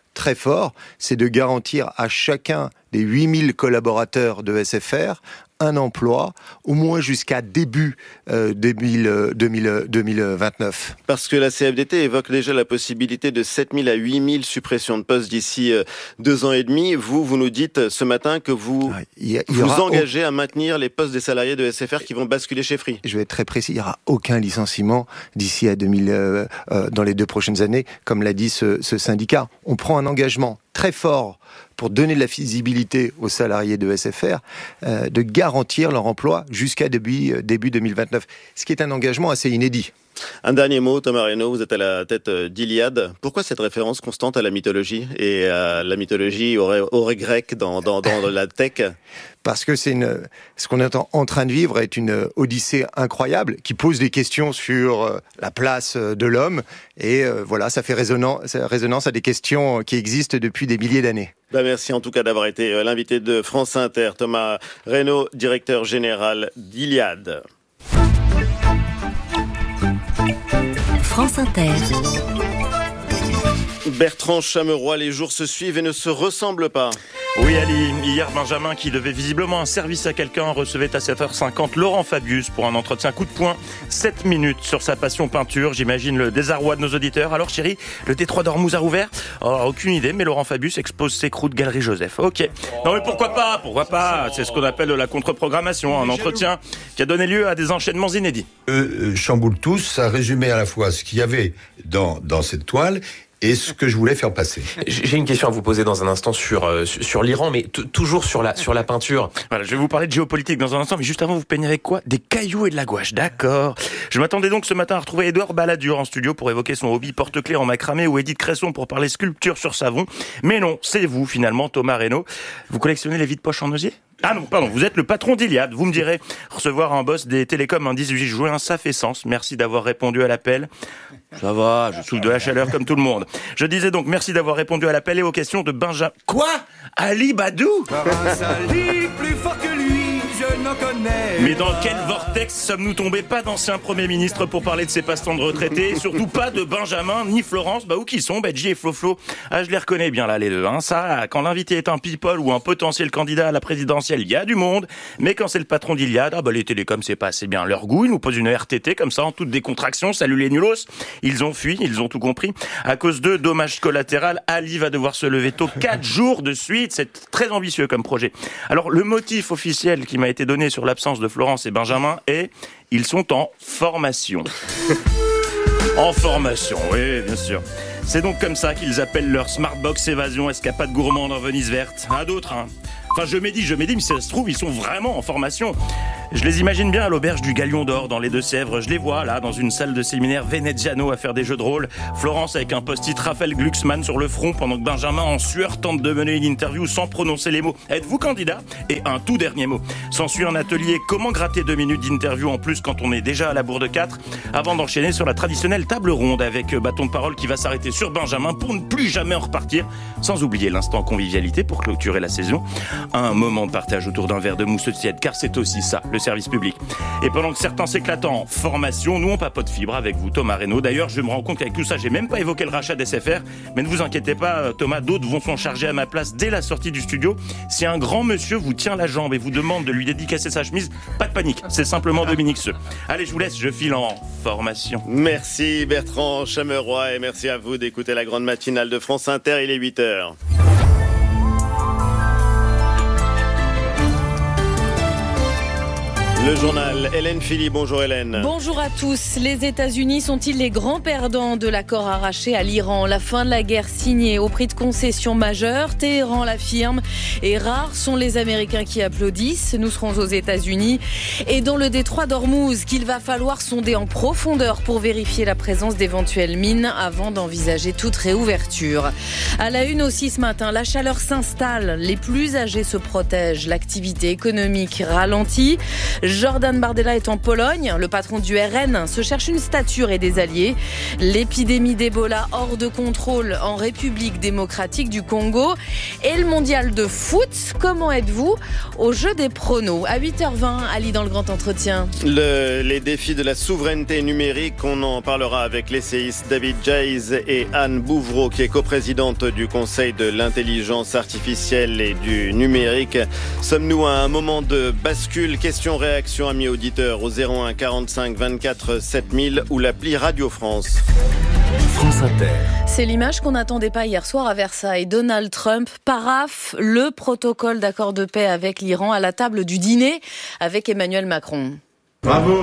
très fort, c'est de garantir à chacun des huit mille collaborateurs de S F R un emploi, au moins jusqu'à début euh, deux mille vingt-neuf. Parce que la C F D T évoque déjà la possibilité de sept mille à huit mille suppressions de postes d'ici euh, deux ans et demi. Vous, vous nous dites ce matin que vous ah, il y a, il vous engagez au... à maintenir les postes des salariés de S F R qui vont basculer chez Free. Je vais être très précis, il n'y aura aucun licenciement d'ici à deux mille, euh, euh, dans les deux prochaines années, comme l'a dit ce, ce syndicat. On prend un engagement très fort pour donner de la visibilité aux salariés de S F R, euh, de garantir leur emploi jusqu'à début, euh, début deux mille vingt-neuf. Ce qui est un engagement assez inédit. Un dernier mot, Thomas Reynaud, vous êtes à la tête d'Iliade. Pourquoi cette référence constante à la mythologie et à la mythologie au, au grec dans, dans, dans la tech? Parce que c'est une, ce qu'on est en train de vivre est une odyssée incroyable qui pose des questions sur la place de l'homme et euh, voilà, ça fait résonance, résonance à des questions qui existent depuis des milliers d'années. Ben merci en tout cas d'avoir été l'invité de France Inter, Thomas Reynaud, directeur général d'Iliade. France Inter. Bertrand Chameroy, les jours se suivent et ne se ressemblent pas. Oui Ali, hier Benjamin, qui devait visiblement un service à quelqu'un, recevait à sept heures cinquante Laurent Fabius pour un entretien coup de poing. sept minutes sur sa passion peinture, j'imagine le désarroi de nos auditeurs. Alors chérie, le détroit d'Ormuz a rouvert? Oh, aucune idée, mais Laurent Fabius expose ses croûtes Galerie Joseph. Ok. Non mais pourquoi pas, pourquoi pas? C'est ce qu'on appelle de la contre-programmation, un entretien qui a donné lieu à des enchaînements inédits. Euh, chamboule tous, ça résumait à la fois ce qu'il y avait dans, dans cette toile et ce que je voulais faire passer. J'ai une question à vous poser dans un instant sur euh, sur l'Iran, mais t- toujours sur la sur la peinture. Voilà, je vais vous parler de géopolitique dans un instant, mais juste avant, vous peignez avec quoi? Des cailloux et de la gouache, d'accord. Je m'attendais donc ce matin à retrouver Édouard Balladur en studio pour évoquer son hobby porte-clés en macramé ou Édith Cresson pour parler sculpture sur savon. Mais non, c'est vous finalement, Thomas Reynaud. Vous collectionnez les vides-poches en osier? Ah non, pardon, vous êtes le patron d'Iliade. Vous me direz, recevoir un boss des télécoms un dix-huit juin, ça fait sens. Merci d'avoir répondu à l'appel. Ça va, je souffle de la chaleur comme tout le monde. Je disais donc merci d'avoir répondu à l'appel et aux questions de Benjamin. Quoi? Ali Badou? Ali, plus fort que lui, je n'en connais. Mais dans quel vortex sommes-nous tombés? Pas d'ancien Premier ministre pour parler de ses passe-temps de retraités, surtout pas de Benjamin ni Florence. Bah où qui sont? Benji et Flo-Flo. Ah, je les reconnais bien là les deux. Hein. Ça, quand l'invité est un people ou un potentiel candidat à la présidentielle, il y a du monde. Mais quand c'est le patron d'Iliade, ah bah les télécoms c'est pas assez bien leur goût. Ils nous posent une R T T comme ça en toute décontraction. Salut les nulos. Ils ont fui, ils ont tout compris. À cause de dommages collatéral, Ali va devoir se lever tôt quatre jours de suite. C'est très ambitieux comme projet. Alors le motif officiel qui m'a été donné sur l'absence de Florence et Benjamin est ils sont en formation. En formation, oui, bien sûr. C'est donc comme ça qu'ils appellent leur Smartbox Évasion Escapade Gourmande en Venise verte. À d'autres, hein. Enfin, je médis, je médis, mais si ça se trouve, ils sont vraiment en formation. Je les imagine bien à l'auberge du Galion d'Or dans les Deux-Sèvres. Je les vois là, dans une salle de séminaire Veneziano à faire des jeux de rôle. Florence avec un post-it Raphaël Glucksmann sur le front pendant que Benjamin en sueur tente de mener une interview sans prononcer les mots. Êtes-vous candidat? Et un tout dernier mot. S'ensuit un atelier comment gratter deux minutes d'interview en plus quand on est déjà à la bourre de quatre avant d'enchaîner sur la traditionnelle table ronde avec bâton de parole qui va s'arrêter sur Benjamin pour ne plus jamais en repartir. Sans oublier l'instant convivialité pour clôturer la saison. Un moment de partage autour d'un verre de mousse tiède, car c'est aussi ça, le service public. Et pendant que certains s'éclatent en formation, nous on papote fibre avec vous, Thomas Reynaud. D'ailleurs, je me rends compte qu'avec tout ça, j'ai même pas évoqué le rachat d'S F R, mais ne vous inquiétez pas, Thomas, d'autres vont s'en charger à ma place dès la sortie du studio. Si un grand monsieur vous tient la jambe et vous demande de lui dédicacer sa chemise, pas de panique, c'est simplement Dominique Seux. Allez, je vous laisse, je file en formation. Merci Bertrand Chameroy et merci à vous d'écouter la grande matinale de France Inter, il est huit heures. Le journal, Hélène Philly. Bonjour Hélène. Bonjour à tous. Les États-Unis sont-ils les grands perdants de l'accord arraché à l'Iran? La fin de la guerre signée au prix de concessions majeures, Téhéran l'affirme, et rares sont les Américains qui applaudissent. Nous serons aux États-Unis et dans le détroit d'Ormuz qu'il va falloir sonder en profondeur pour vérifier la présence d'éventuelles mines avant d'envisager toute réouverture. À la une aussi ce matin, la chaleur s'installe, les plus âgés se protègent, l'activité économique ralentit. Jordan Bardella est en Pologne. Le patron du R N se cherche une stature et des alliés. L'épidémie d'Ebola hors de contrôle en République démocratique du Congo. Et le mondial de foot. Comment êtes-vous au jeu des pronos? À huit heures vingt, Ali dans le grand entretien. Le, les défis de la souveraineté numérique, on en parlera avec l'essayiste David Jayes et Anne Bouvreau, qui est coprésidente du Conseil de l'intelligence artificielle et du numérique. Sommes-nous à un moment de bascule? Question-réaction, amis auditeurs, au zéro un quarante-cinq vingt-quatre sept mille ou l'appli Radio France. France Inter. C'est l'image qu'on n'attendait pas hier soir à Versailles. Donald Trump paraphe le protocole d'accord de paix avec l'Iran à la table du dîner avec Emmanuel Macron. Bravo!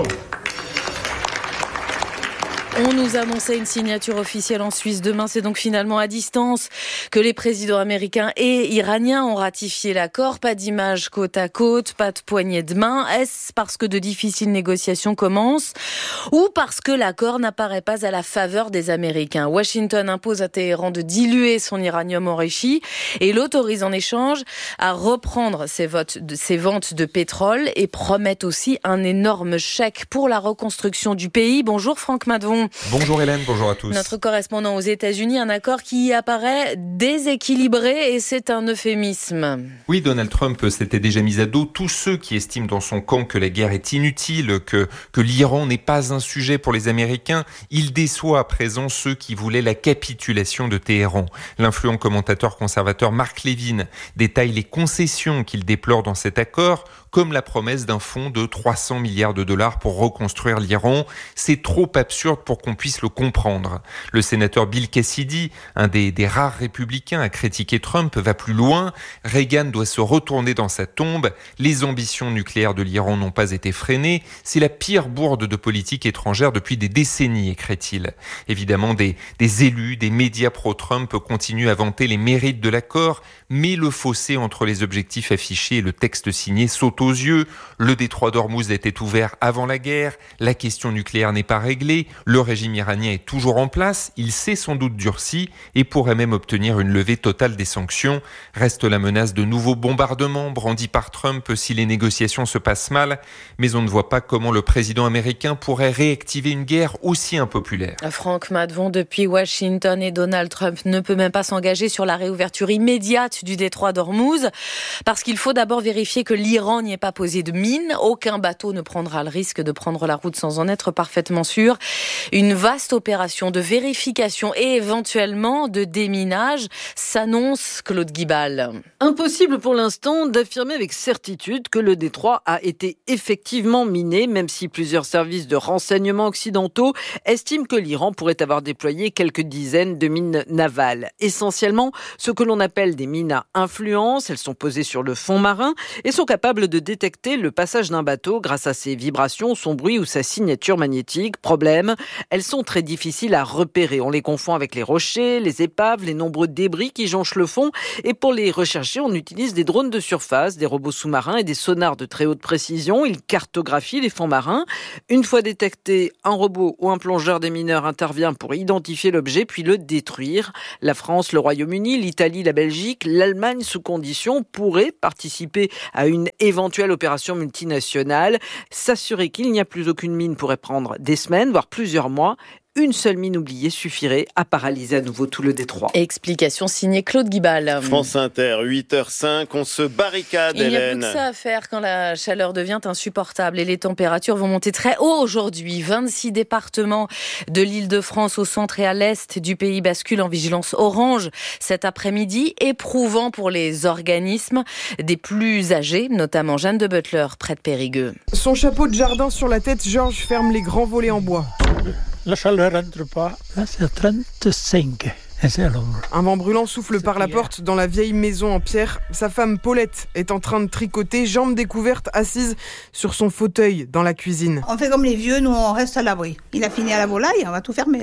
On nous annonçait une signature officielle en Suisse demain. C'est donc finalement à distance que les présidents américains et iraniens ont ratifié l'accord. Pas d'image côte à côte, pas de poignée de main. Est-ce parce que de difficiles négociations commencent ou parce que l'accord n'apparaît pas à la faveur des Américains? Washington impose à Téhéran de diluer son uranium enrichi et l'autorise en échange à reprendre ses, votes, ses ventes de pétrole et promet aussi un énorme chèque pour la reconstruction du pays. Bonjour Franck Madvon. Bonjour Hélène, bonjour à tous. Notre correspondant aux États-Unis, un accord qui apparaît déséquilibré et c'est un euphémisme. Oui, Donald Trump s'était déjà mis à dos tous ceux qui estiment dans son camp que la guerre est inutile, que, que l'Iran n'est pas un sujet pour les Américains. Il déçoit à présent ceux qui voulaient la capitulation de Téhéran. L'influent commentateur conservateur Mark Levin détaille les concessions qu'il déplore dans cet accord, comme la promesse d'un fonds de trois cents milliards de dollars pour reconstruire l'Iran. C'est trop absurde pour qu'on puisse le comprendre. Le sénateur Bill Cassidy, un des, des rares républicains à critiquer Trump, va plus loin. Reagan doit se retourner dans sa tombe. Les ambitions nucléaires de l'Iran n'ont pas été freinées. C'est la pire bourde de politique étrangère depuis des décennies, écrit-il. Évidemment, des, des élus, des médias pro-Trump continuent à vanter les mérites de l'accord, mais le fossé entre les objectifs affichés et le texte signé saute aux yeux. Le détroit d'Ormuz était ouvert avant la guerre. La question nucléaire n'est pas réglée. Le régime iranien est toujours en place. Il s'est sans doute durci et pourrait même obtenir une levée totale des sanctions. Reste la menace de nouveaux bombardements brandis par Trump si les négociations se passent mal. Mais on ne voit pas comment le président américain pourrait réactiver une guerre aussi impopulaire. Franck Madvon, depuis Washington, et Donald Trump ne peut même pas s'engager sur la réouverture immédiate du détroit d'Ormuz parce qu'il faut d'abord vérifier que l'Iran n'y ait pas posé de mine. Aucun bateau ne prendra le risque de prendre la route sans en être parfaitement sûr. Une vaste opération de vérification et éventuellement de déminage s'annonce, Claude Guibal. Impossible pour l'instant d'affirmer avec certitude que le détroit a été effectivement miné, même si plusieurs services de renseignement occidentaux estiment que l'Iran pourrait avoir déployé quelques dizaines de mines navales. Essentiellement, ce que l'on appelle des mines à influence. Elles sont posées sur le fond marin et sont capables de détecter le passage d'un bateau grâce à ses vibrations, son bruit ou sa signature magnétique. Problème, elles sont très difficiles à repérer. On les confond avec les rochers, les épaves, les nombreux débris qui jonchent le fond. Et pour les rechercher, on utilise des drones de surface, des robots sous-marins et des sonars de très haute précision. Ils cartographient les fonds marins. Une fois détecté, un robot ou un plongeur des mineurs intervient pour identifier l'objet puis le détruire. La France, le Royaume-Uni, l'Italie, la Belgique, l'Allemagne, sous condition, pourraient participer à une éventuelle opération multinationale. S'assurer qu'il n'y a plus aucune mine pourrait prendre des semaines, voire plusieurs mois. Une seule mine oubliée suffirait à paralyser à nouveau tout le détroit. Explication signée Claude Guibal. France Inter, huit heures cinq, on se barricade, Il n'y a Hélène. plus que ça à faire quand la chaleur devient insupportable et les températures vont monter très haut aujourd'hui. vingt-six départements de l'Île-de-France au centre et à l'est du pays basculent en vigilance orange cet après-midi, éprouvant pour les organismes des plus âgés, notamment Jeanne de Butler, près de Périgueux. Son chapeau de jardin sur la tête, Georges ferme les grands volets en bois. La chaleur rentre pas. Là, c'est à trente-cinq. Et c'est à l'ombre. Un vent brûlant souffle par la porte dans la vieille maison en pierre. Sa femme Paulette est en train de tricoter, jambes découvertes, assise sur son fauteuil dans la cuisine. On fait comme les vieux, nous on reste à l'abri. Il a fini à la volaille, on va tout fermer là.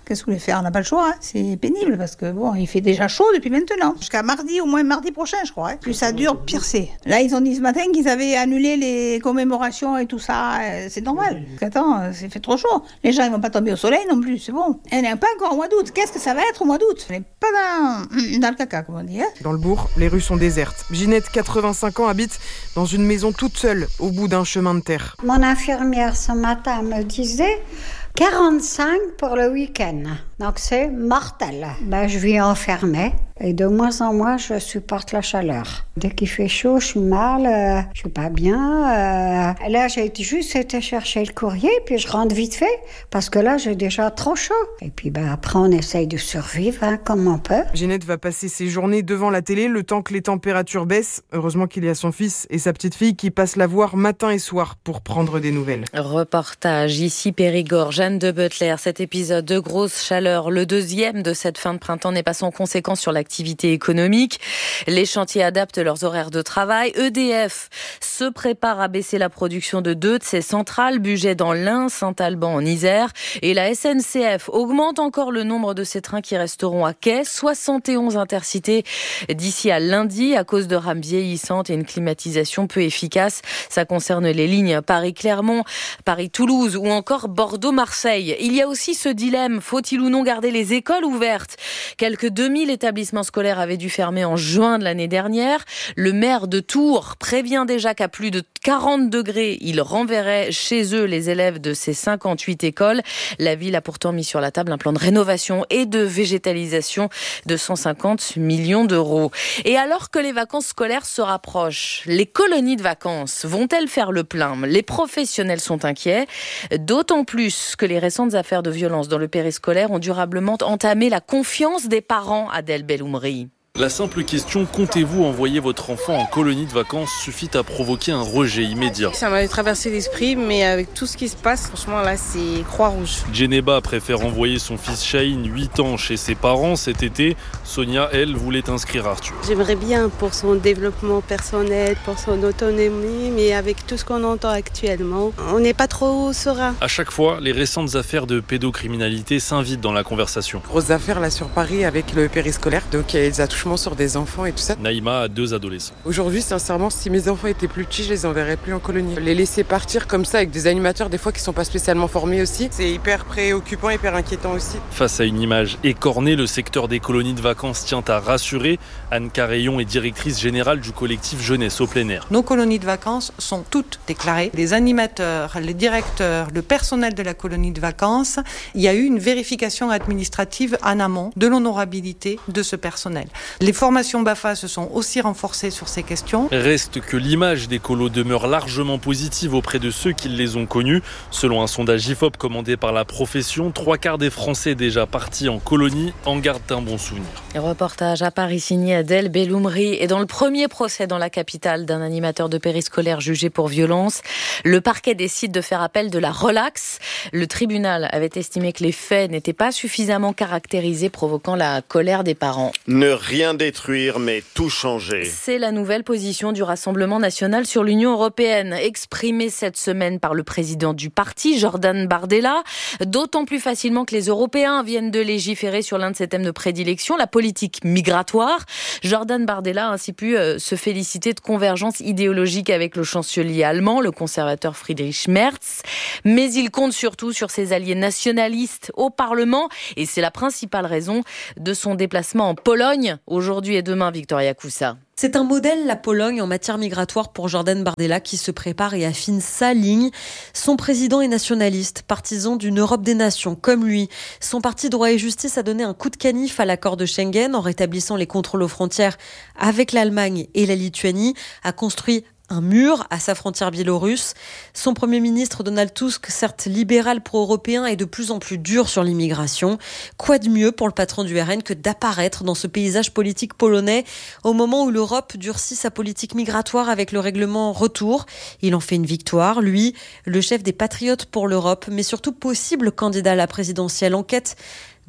Qu'est-ce que vous voulez faire? On n'a pas le choix, hein. C'est pénible parce que bon, il fait déjà chaud depuis maintenant. Jusqu'à mardi, au moins mardi prochain, je crois. Hein. Plus ça dure, pire c'est. Là, ils ont dit ce matin qu'ils avaient annulé les commémorations et tout ça. C'est normal. Attends, c'est fait trop chaud. Les gens, ils vont pas tomber au soleil non plus, c'est bon. On n'est pas encore au mois d'août. Qu'est-ce que ça va être au mois d'août? On n'est pas dans, dans le caca, comme on dit. Hein. Dans le bourg, les rues sont désertes. Ginette, quatre-vingt-cinq ans, habite dans une maison toute seule, au bout d'un chemin de terre. Mon infirmière ce matin me disait quarante-cinq pour le week-end. Donc c'est mortel. Ben, je vis enfermée et de moins en moins je supporte la chaleur. Dès qu'il fait chaud, je suis mal, euh, je suis pas bien. Euh, là, j'ai juste été chercher le courrier puis je rentre vite fait parce que là, j'ai déjà trop chaud. Et puis ben, après, on essaye de survivre hein, comme on peut. Ginette va passer ses journées devant la télé le temps que les températures baissent. Heureusement qu'il y a son fils et sa petite fille qui passent la voir matin et soir pour prendre des nouvelles. Reportage ici Périgord, Jeanne de Butler. Cet épisode de grosse chaleur, le deuxième de cette fin de printemps, n'est pas sans conséquence sur l'activité économique. Les chantiers adaptent leurs horaires de travail. E D F se prépare à baisser la production de deux de ses centrales, Bugey dans l'Ain, Saint-Alban en Isère. Et la S N C F augmente encore le nombre de ses trains qui resteront à quai. soixante et onze intercités d'ici à lundi à cause de rames vieillissantes et une climatisation peu efficace. Ça concerne les lignes Paris-Clermont, Paris-Toulouse ou encore Bordeaux-Marseille. Il y a aussi ce dilemme, faut-il ou non garder les écoles ouvertes? Quelques deux mille établissements scolaires avaient dû fermer en juin de l'année dernière. Le maire de Tours prévient déjà qu'à plus de quarante degrés, il renverrait chez eux les élèves de ces cinquante-huit écoles. La ville a pourtant mis sur la table un plan de rénovation et de végétalisation de cent cinquante millions d'euros. Et alors que les vacances scolaires se rapprochent, les colonies de vacances vont-elles faire le plein? Les professionnels sont inquiets, d'autant plus que les récentes affaires de violence dans le périscolaire ont durablement entamé la confiance des parents, Adèle Belloumri. La simple question « Comptez-vous envoyer votre enfant en colonie de vacances ?» suffit à provoquer un rejet immédiat. Ça m'avait traversé l'esprit, mais avec tout ce qui se passe, franchement là c'est Croix-Rouge. Djeneba préfère envoyer son fils Chahine, huit ans, chez ses parents cet été. Sonia, elle, voulait inscrire Arthur. J'aimerais bien pour son développement personnel, pour son autonomie, mais avec tout ce qu'on entend actuellement, on n'est pas trop serein. À chaque fois, les récentes affaires de pédocriminalité s'invitent dans la conversation. Grosse affaire là sur Paris avec le périscolaire, donc ils attouchent sur des enfants et tout ça. Naïma a deux adolescents. Aujourd'hui, sincèrement, si mes enfants étaient plus petits, je les enverrais plus en colonie. Les laisser partir comme ça avec des animateurs, des fois qui sont pas spécialement formés aussi, c'est hyper préoccupant, hyper inquiétant aussi. Face à une image écornée, le secteur des colonies de vacances tient à rassurer. Anne Carrayon est directrice générale du collectif Jeunesse au plein air. Nos colonies de vacances sont toutes déclarées. Les animateurs, les directeurs, le personnel de la colonie de vacances, il y a eu une vérification administrative en amont de l'honorabilité de ce personnel. Les formations BAFA se sont aussi renforcées sur ces questions. Reste que l'image des colos demeure largement positive auprès de ceux qui les ont connus. Selon un sondage I F O P commandé par la profession, trois quarts des Français déjà partis en colonie en gardent un bon souvenir. Reportage à Paris signé Adèle Belloumri. Et dans le premier procès dans la capitale d'un animateur de périscolaire jugé pour violence, le parquet décide de faire appel de la relaxe. Le tribunal avait estimé que les faits n'étaient pas suffisamment caractérisés, provoquant la colère des parents. Ne rien détruire, mais tout changer. C'est la nouvelle position du Rassemblement national sur l'Union européenne, exprimée cette semaine par le président du parti, Jordan Bardella, d'autant plus facilement que les Européens viennent de légiférer sur l'un de ses thèmes de prédilection, la politique migratoire. Jordan Bardella a ainsi pu euh, se féliciter de convergence idéologique avec le chancelier allemand, le conservateur Friedrich Merz, mais il compte surtout sur ses alliés nationalistes au Parlement, et c'est la principale raison de son déplacement en Pologne, aujourd'hui et demain, Victoria Coussa. C'est un modèle, la Pologne, en matière migratoire pour Jordan Bardella, qui se prépare et affine sa ligne. Son président est nationaliste, partisan d'une Europe des nations, comme lui. Son parti Droit et Justice a donné un coup de canif à l'accord de Schengen en rétablissant les contrôles aux frontières avec l'Allemagne et la Lituanie, a construit un mur à sa frontière biélorusse. Son Premier ministre Donald Tusk, certes libéral pro-européen, est de plus en plus dur sur l'immigration. Quoi de mieux pour le patron du R N que d'apparaître dans ce paysage politique polonais au moment où l'Europe durcit sa politique migratoire avec le règlement retour. Il en fait une victoire, lui, le chef des Patriotes pour l'Europe, mais surtout possible candidat à la présidentielle. En quête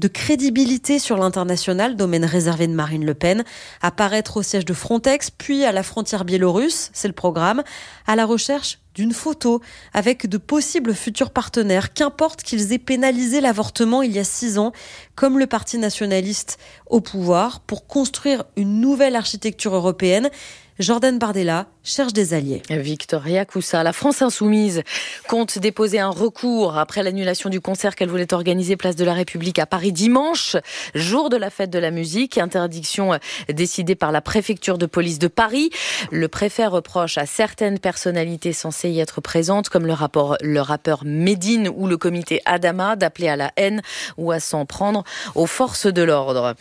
de crédibilité sur l'international, domaine réservé de Marine Le Pen. Apparaître au siège de Frontex, puis à la frontière biélorusse, c'est le programme, à la recherche d'une photo avec de possibles futurs partenaires, qu'importe qu'ils aient pénalisé l'avortement il y a six ans, comme le parti nationaliste au pouvoir, pour construire une nouvelle architecture européenne. Jordan Bardella cherche des alliés. Victoria Coussa, la France Insoumise, compte déposer un recours après l'annulation du concert qu'elle voulait organiser place de la République à Paris dimanche, jour de la fête de la musique. Interdiction décidée par la préfecture de police de Paris. Le préfet reproche à certaines personnalités censées y être présentes, comme le, rapport, le rappeur Medine ou le comité Adama, d'appeler à la haine ou à s'en prendre aux forces de l'ordre.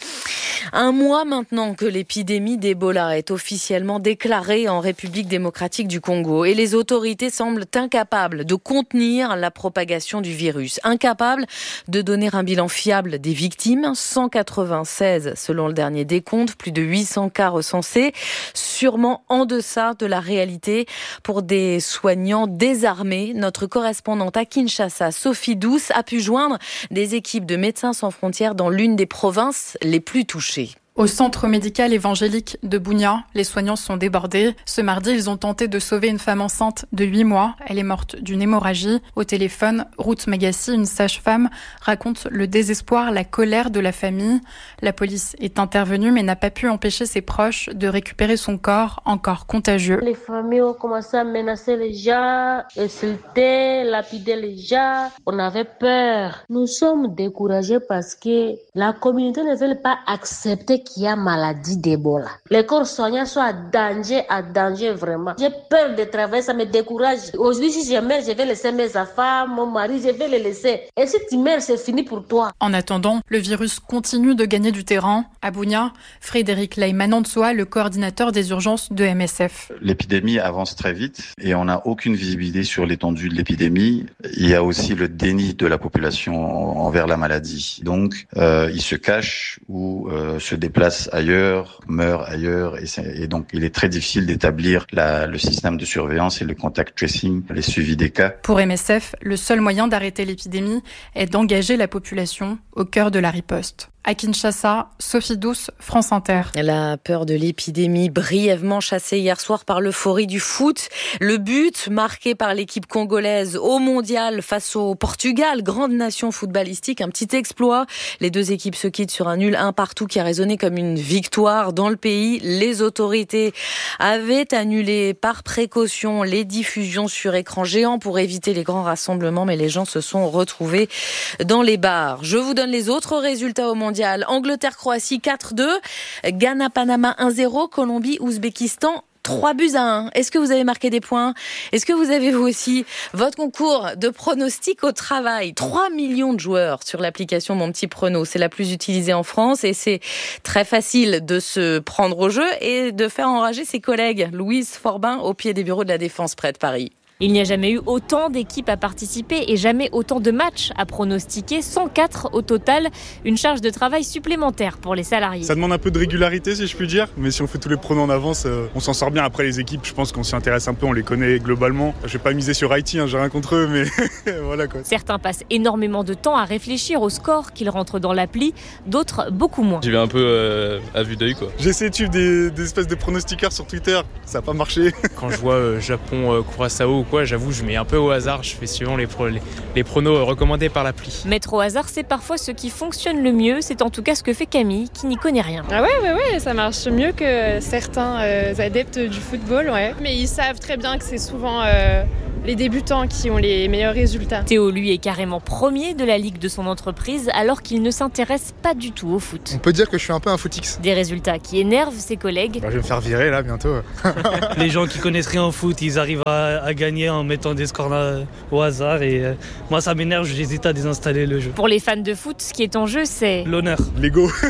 Un mois maintenant que l'épidémie d'Ebola est officiellement déclarée en République démocratique du Congo et les autorités semblent incapables de contenir la propagation du virus, incapables de donner un bilan fiable des victimes, cent quatre-vingt-seize selon le dernier décompte, plus de huit cents cas recensés, sûrement en deçà de la réalité pour des soignants désarmés. Notre correspondante à Kinshasa, Sophie Douce, a pu joindre des équipes de Médecins sans frontières dans l'une des provinces les plus touchées. Au centre médical évangélique de Bunia, les soignants sont débordés. Ce mardi, ils ont tenté de sauver une femme enceinte de huit mois. Elle est morte d'une hémorragie. Au téléphone, Ruth Magassi, une sage-femme, raconte le désespoir, la colère de la famille. La police est intervenue mais n'a pas pu empêcher ses proches de récupérer son corps, encore contagieux. Les familles ont commencé à menacer les gens, insulter, lapider les gens. On avait peur. Nous sommes découragés parce que la communauté ne veut pas accepter qu'il y a maladie d'Ebola. Les corps soignants sont à danger, à danger vraiment. J'ai peur de travailler, ça me décourage. Aujourd'hui, si je meurs, je vais laisser mes enfants, mon mari, je vais les laisser. Et si tu meurs, c'est fini pour toi. En attendant, le virus continue de gagner du terrain. À Bunia, Frédéric Laïmanantsoa, le coordinateur des urgences de M S F. L'épidémie avance très vite et on n'a aucune visibilité sur l'étendue de l'épidémie. Il y a aussi le déni de la population envers la maladie. Donc, euh, ils se cachent ou euh, se déplacent ailleurs, meurent ailleurs, et, et donc il est très difficile d'établir la, le système de surveillance et le contact tracing, les suivis des cas. Pour M S F, le seul moyen d'arrêter l'épidémie est d'engager la population au cœur de la riposte. À Kinshasa, Sophie Douce, France Inter. La peur de l'épidémie brièvement chassée hier soir par l'euphorie du foot. Le but marqué par l'équipe congolaise au mondial face au Portugal, grande nation footballistique, un petit exploit. Les deux équipes se quittent sur un nul un partout qui a résonné comme une victoire dans le pays. Les autorités avaient annulé par précaution les diffusions sur écran géant pour éviter les grands rassemblements, mais les gens se sont retrouvés dans les bars. Je vous donne les autres résultats au mondial. Angleterre-Croatie quatre deux, Ghana-Panama un zéro, Colombie-Ouzbékistan trois buts à un. Est-ce que vous avez marqué des points ? Est-ce que vous avez vous aussi votre concours de pronostics au travail ? trois millions de joueurs sur l'application Mon Petit Prono. C'est la plus utilisée en France et c'est très facile de se prendre au jeu et de faire enrager ses collègues. Louise Forbin au pied des bureaux de la Défense près de Paris. Il n'y a jamais eu autant d'équipes à participer et jamais autant de matchs à pronostiquer, cent quatre au total, une charge de travail supplémentaire pour les salariés. Ça demande un peu de régularité si je puis dire, mais si on fait tous les pronos en avance, euh, on s'en sort bien. Après les équipes, je pense qu'on s'y intéresse un peu, on les connaît globalement. Je vais pas miser sur Haïti, hein, j'ai rien contre eux, mais voilà quoi. Certains passent énormément de temps à réfléchir au score qu'ils rentrent dans l'appli, d'autres beaucoup moins. J'y vais un peu euh, à vue d'œil quoi. J'ai essayé de suivre des, des espèces de pronostiqueurs sur Twitter, ça n'a pas marché. Quand je vois euh, Japon, euh, Curaçao ou quoi, j'avoue, je mets un peu au hasard, je fais suivant les, pro, les, les pronos recommandés par l'appli. Mettre au hasard, c'est parfois ce qui fonctionne le mieux, c'est en tout cas ce que fait Camille, qui n'y connaît rien. Ah ouais, ouais, ouais, ça marche mieux que certains euh, adeptes du football, ouais. Mais ils savent très bien que c'est souvent euh, les débutants qui ont les meilleurs résultats. Théo, lui, est carrément premier de la ligue de son entreprise, alors qu'il ne s'intéresse pas du tout au foot. On peut dire que je suis un peu un footix. Des résultats qui énervent ses collègues. Bah, je vais me faire virer là bientôt. Les gens qui connaissent rien au foot, ils arrivent à, à gagner en mettant des scores au hasard et euh, moi ça m'énerve, j'hésite à désinstaller le jeu. Pour les fans de foot, ce qui est en jeu, c'est l'honneur, l'ego.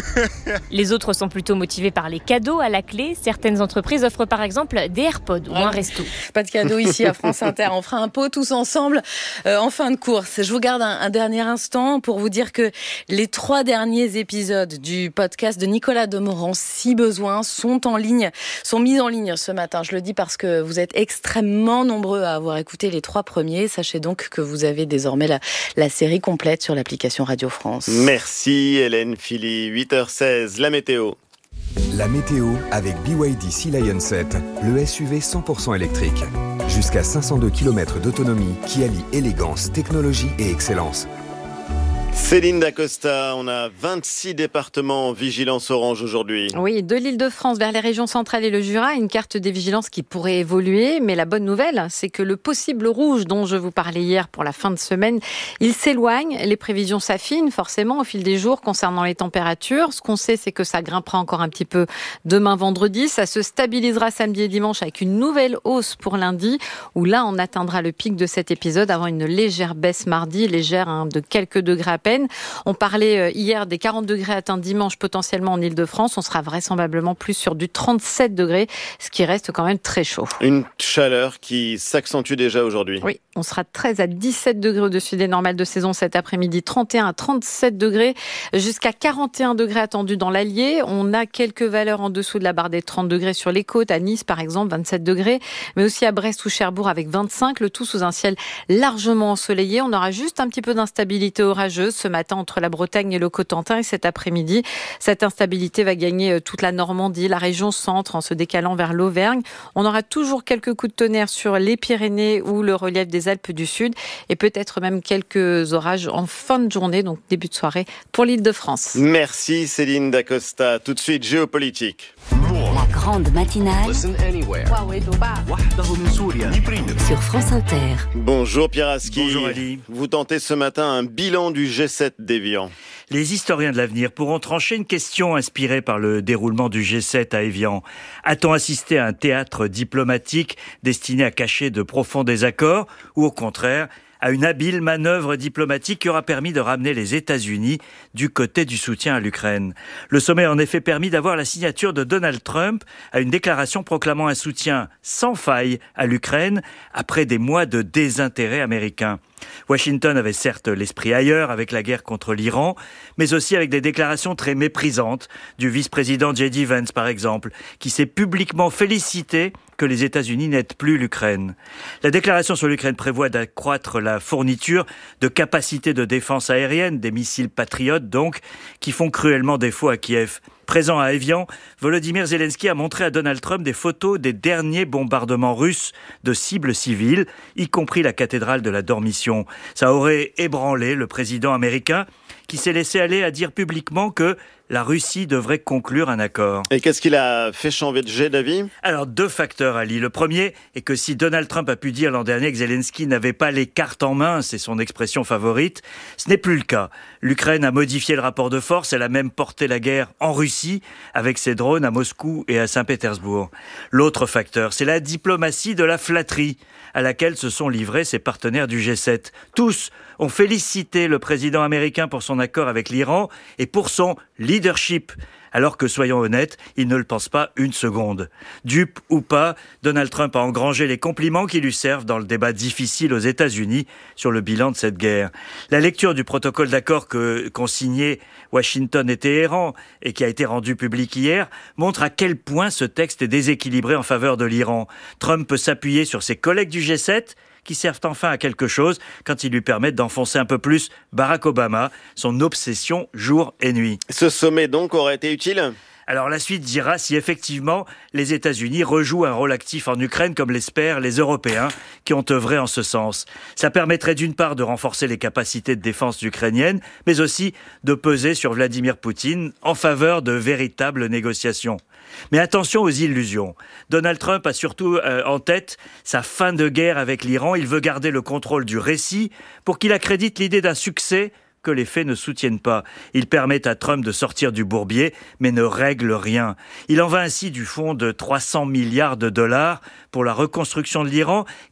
Les autres sont plutôt motivés par les cadeaux à la clé. Certaines entreprises offrent par exemple des AirPods ou un resto. Pas de cadeau ici à France Inter. On fera un pot tous ensemble euh, en fin de course. Je vous garde un, un dernier instant pour vous dire que les trois derniers épisodes du podcast de Nicolas Demorand, si besoin, sont en ligne, sont mis en ligne ce matin. Je le dis parce que vous êtes extrêmement nombreux à avoir écouté les trois premiers. Sachez donc que vous avez désormais la, la série complète sur l'application Radio France. Merci Hélène Philly. huit heures seize, la météo. La météo avec B Y D Sea Lion sept, le S U V cent pour cent électrique. Jusqu'à cinq cent deux kilomètres d'autonomie qui allie élégance, technologie et excellence. Céline Dacosta, on a vingt-six départements en vigilance orange aujourd'hui. Oui, de l'Île-de-France vers les régions centrales et le Jura, une carte des vigilances qui pourrait évoluer. Mais la bonne nouvelle, c'est que le possible rouge dont je vous parlais hier pour la fin de semaine, il s'éloigne. Les prévisions s'affinent forcément au fil des jours concernant les températures. Ce qu'on sait, c'est que ça grimpera encore un petit peu demain vendredi. Ça se stabilisera samedi et dimanche avec une nouvelle hausse pour lundi, où là, on atteindra le pic de cet épisode avant une légère baisse mardi, légère hein, de quelques degrés à peine. On parlait hier des quarante degrés atteints dimanche potentiellement en Île-de-France. On sera vraisemblablement plus sur du trente-sept degrés, ce qui reste quand même très chaud. Une chaleur qui s'accentue déjà aujourd'hui. Oui, on sera de treize à dix-sept degrés au-dessus des normales de saison cet après-midi, trente et un à trente-sept degrés, jusqu'à quarante et un degrés attendus dans l'Allier. On a quelques valeurs en dessous de la barre des trente degrés sur les côtes, à Nice par exemple, vingt-sept degrés, mais aussi à Brest ou Cherbourg avec vingt-cinq, le tout sous un ciel largement ensoleillé. On aura juste un petit peu d'instabilité orageuse ce matin entre la Bretagne et le Cotentin, et cet après-midi, cette instabilité va gagner toute la Normandie, la région centre en se décalant vers l'Auvergne. On aura toujours quelques coups de tonnerre sur les Pyrénées ou le relief des Alpes du Sud, et peut-être même quelques orages en fin de journée, donc début de soirée pour l'Île-de-France. Merci Céline Dacosta. Tout de suite, géopolitique. La grande matinale sur France Inter. Bonjour Pierre Aski. Bonjour Ali. Vous tentez ce matin un bilan du G sept d'Évian. Les historiens de l'avenir pourront trancher une question inspirée par le déroulement du G sept à Évian. A-t-on assisté à un théâtre diplomatique destiné à cacher de profonds désaccords, ou au contraire à une habile manœuvre diplomatique qui aura permis de ramener les États-Unis du côté du soutien à l'Ukraine. Le sommet a en effet permis d'avoir la signature de Donald Trump à une déclaration proclamant un soutien sans faille à l'Ukraine après des mois de désintérêt américain. Washington avait certes l'esprit ailleurs avec la guerre contre l'Iran, mais aussi avec des déclarations très méprisantes du vice-président J D Vance par exemple, qui s'est publiquement félicité que les États-Unis n'aident plus l'Ukraine. La déclaration sur l'Ukraine prévoit d'accroître la fourniture de capacités de défense aérienne, des missiles patriotes donc, qui font cruellement défaut à Kiev. Présent à Évian, Volodymyr Zelensky a montré à Donald Trump des photos des derniers bombardements russes de cibles civiles, y compris la cathédrale de la Dormition. Ça aurait ébranlé le président américain qui s'est laissé aller à dire publiquement que la Russie devrait conclure un accord. Et qu'est-ce qu'il a fait changer d'avis ? Alors, deux facteurs, Ali. Le premier est que si Donald Trump a pu dire l'an dernier que Zelensky n'avait pas les cartes en main, c'est son expression favorite, ce n'est plus le cas. L'Ukraine a modifié le rapport de force, elle a même porté la guerre en Russie, avec ses drones à Moscou et à Saint-Pétersbourg. L'autre facteur, c'est la diplomatie de la flatterie, à laquelle se sont livrés ses partenaires du G sept. Tous ont félicité le président américain pour son accord avec l'Iran et pour son leadership, alors que, soyons honnêtes, il ne le pense pas une seconde. Dupe ou pas, Donald Trump a engrangé les compliments qui lui servent dans le débat difficile aux États-Unis sur le bilan de cette guerre. La lecture du protocole d'accord que, qu'ont signé Washington et Téhéran et qui a été rendu public hier montre à quel point ce texte est déséquilibré en faveur de l'Iran. Trump peut s'appuyer sur ses collègues du G sept qui servent enfin à quelque chose quand ils lui permettent d'enfoncer un peu plus Barack Obama, son obsession jour et nuit. Ce sommet donc aurait été utile ? Alors la suite dira si effectivement les États-Unis rejouent un rôle actif en Ukraine comme l'espèrent les Européens qui ont œuvré en ce sens. Ça permettrait d'une part de renforcer les capacités de défense ukrainiennes, mais aussi de peser sur Vladimir Poutine en faveur de véritables négociations. Mais attention aux illusions. Donald Trump a surtout euh, en tête sa fin de guerre avec l'Iran. Il veut garder le contrôle du récit pour qu'il accrédite l'idée d'un succès que les faits ne soutiennent pas. Il permet à Trump de sortir du bourbier, mais ne règle rien. Il en va ainsi du fonds de trois cents milliards de dollars pour la reconstruction de l'Iran,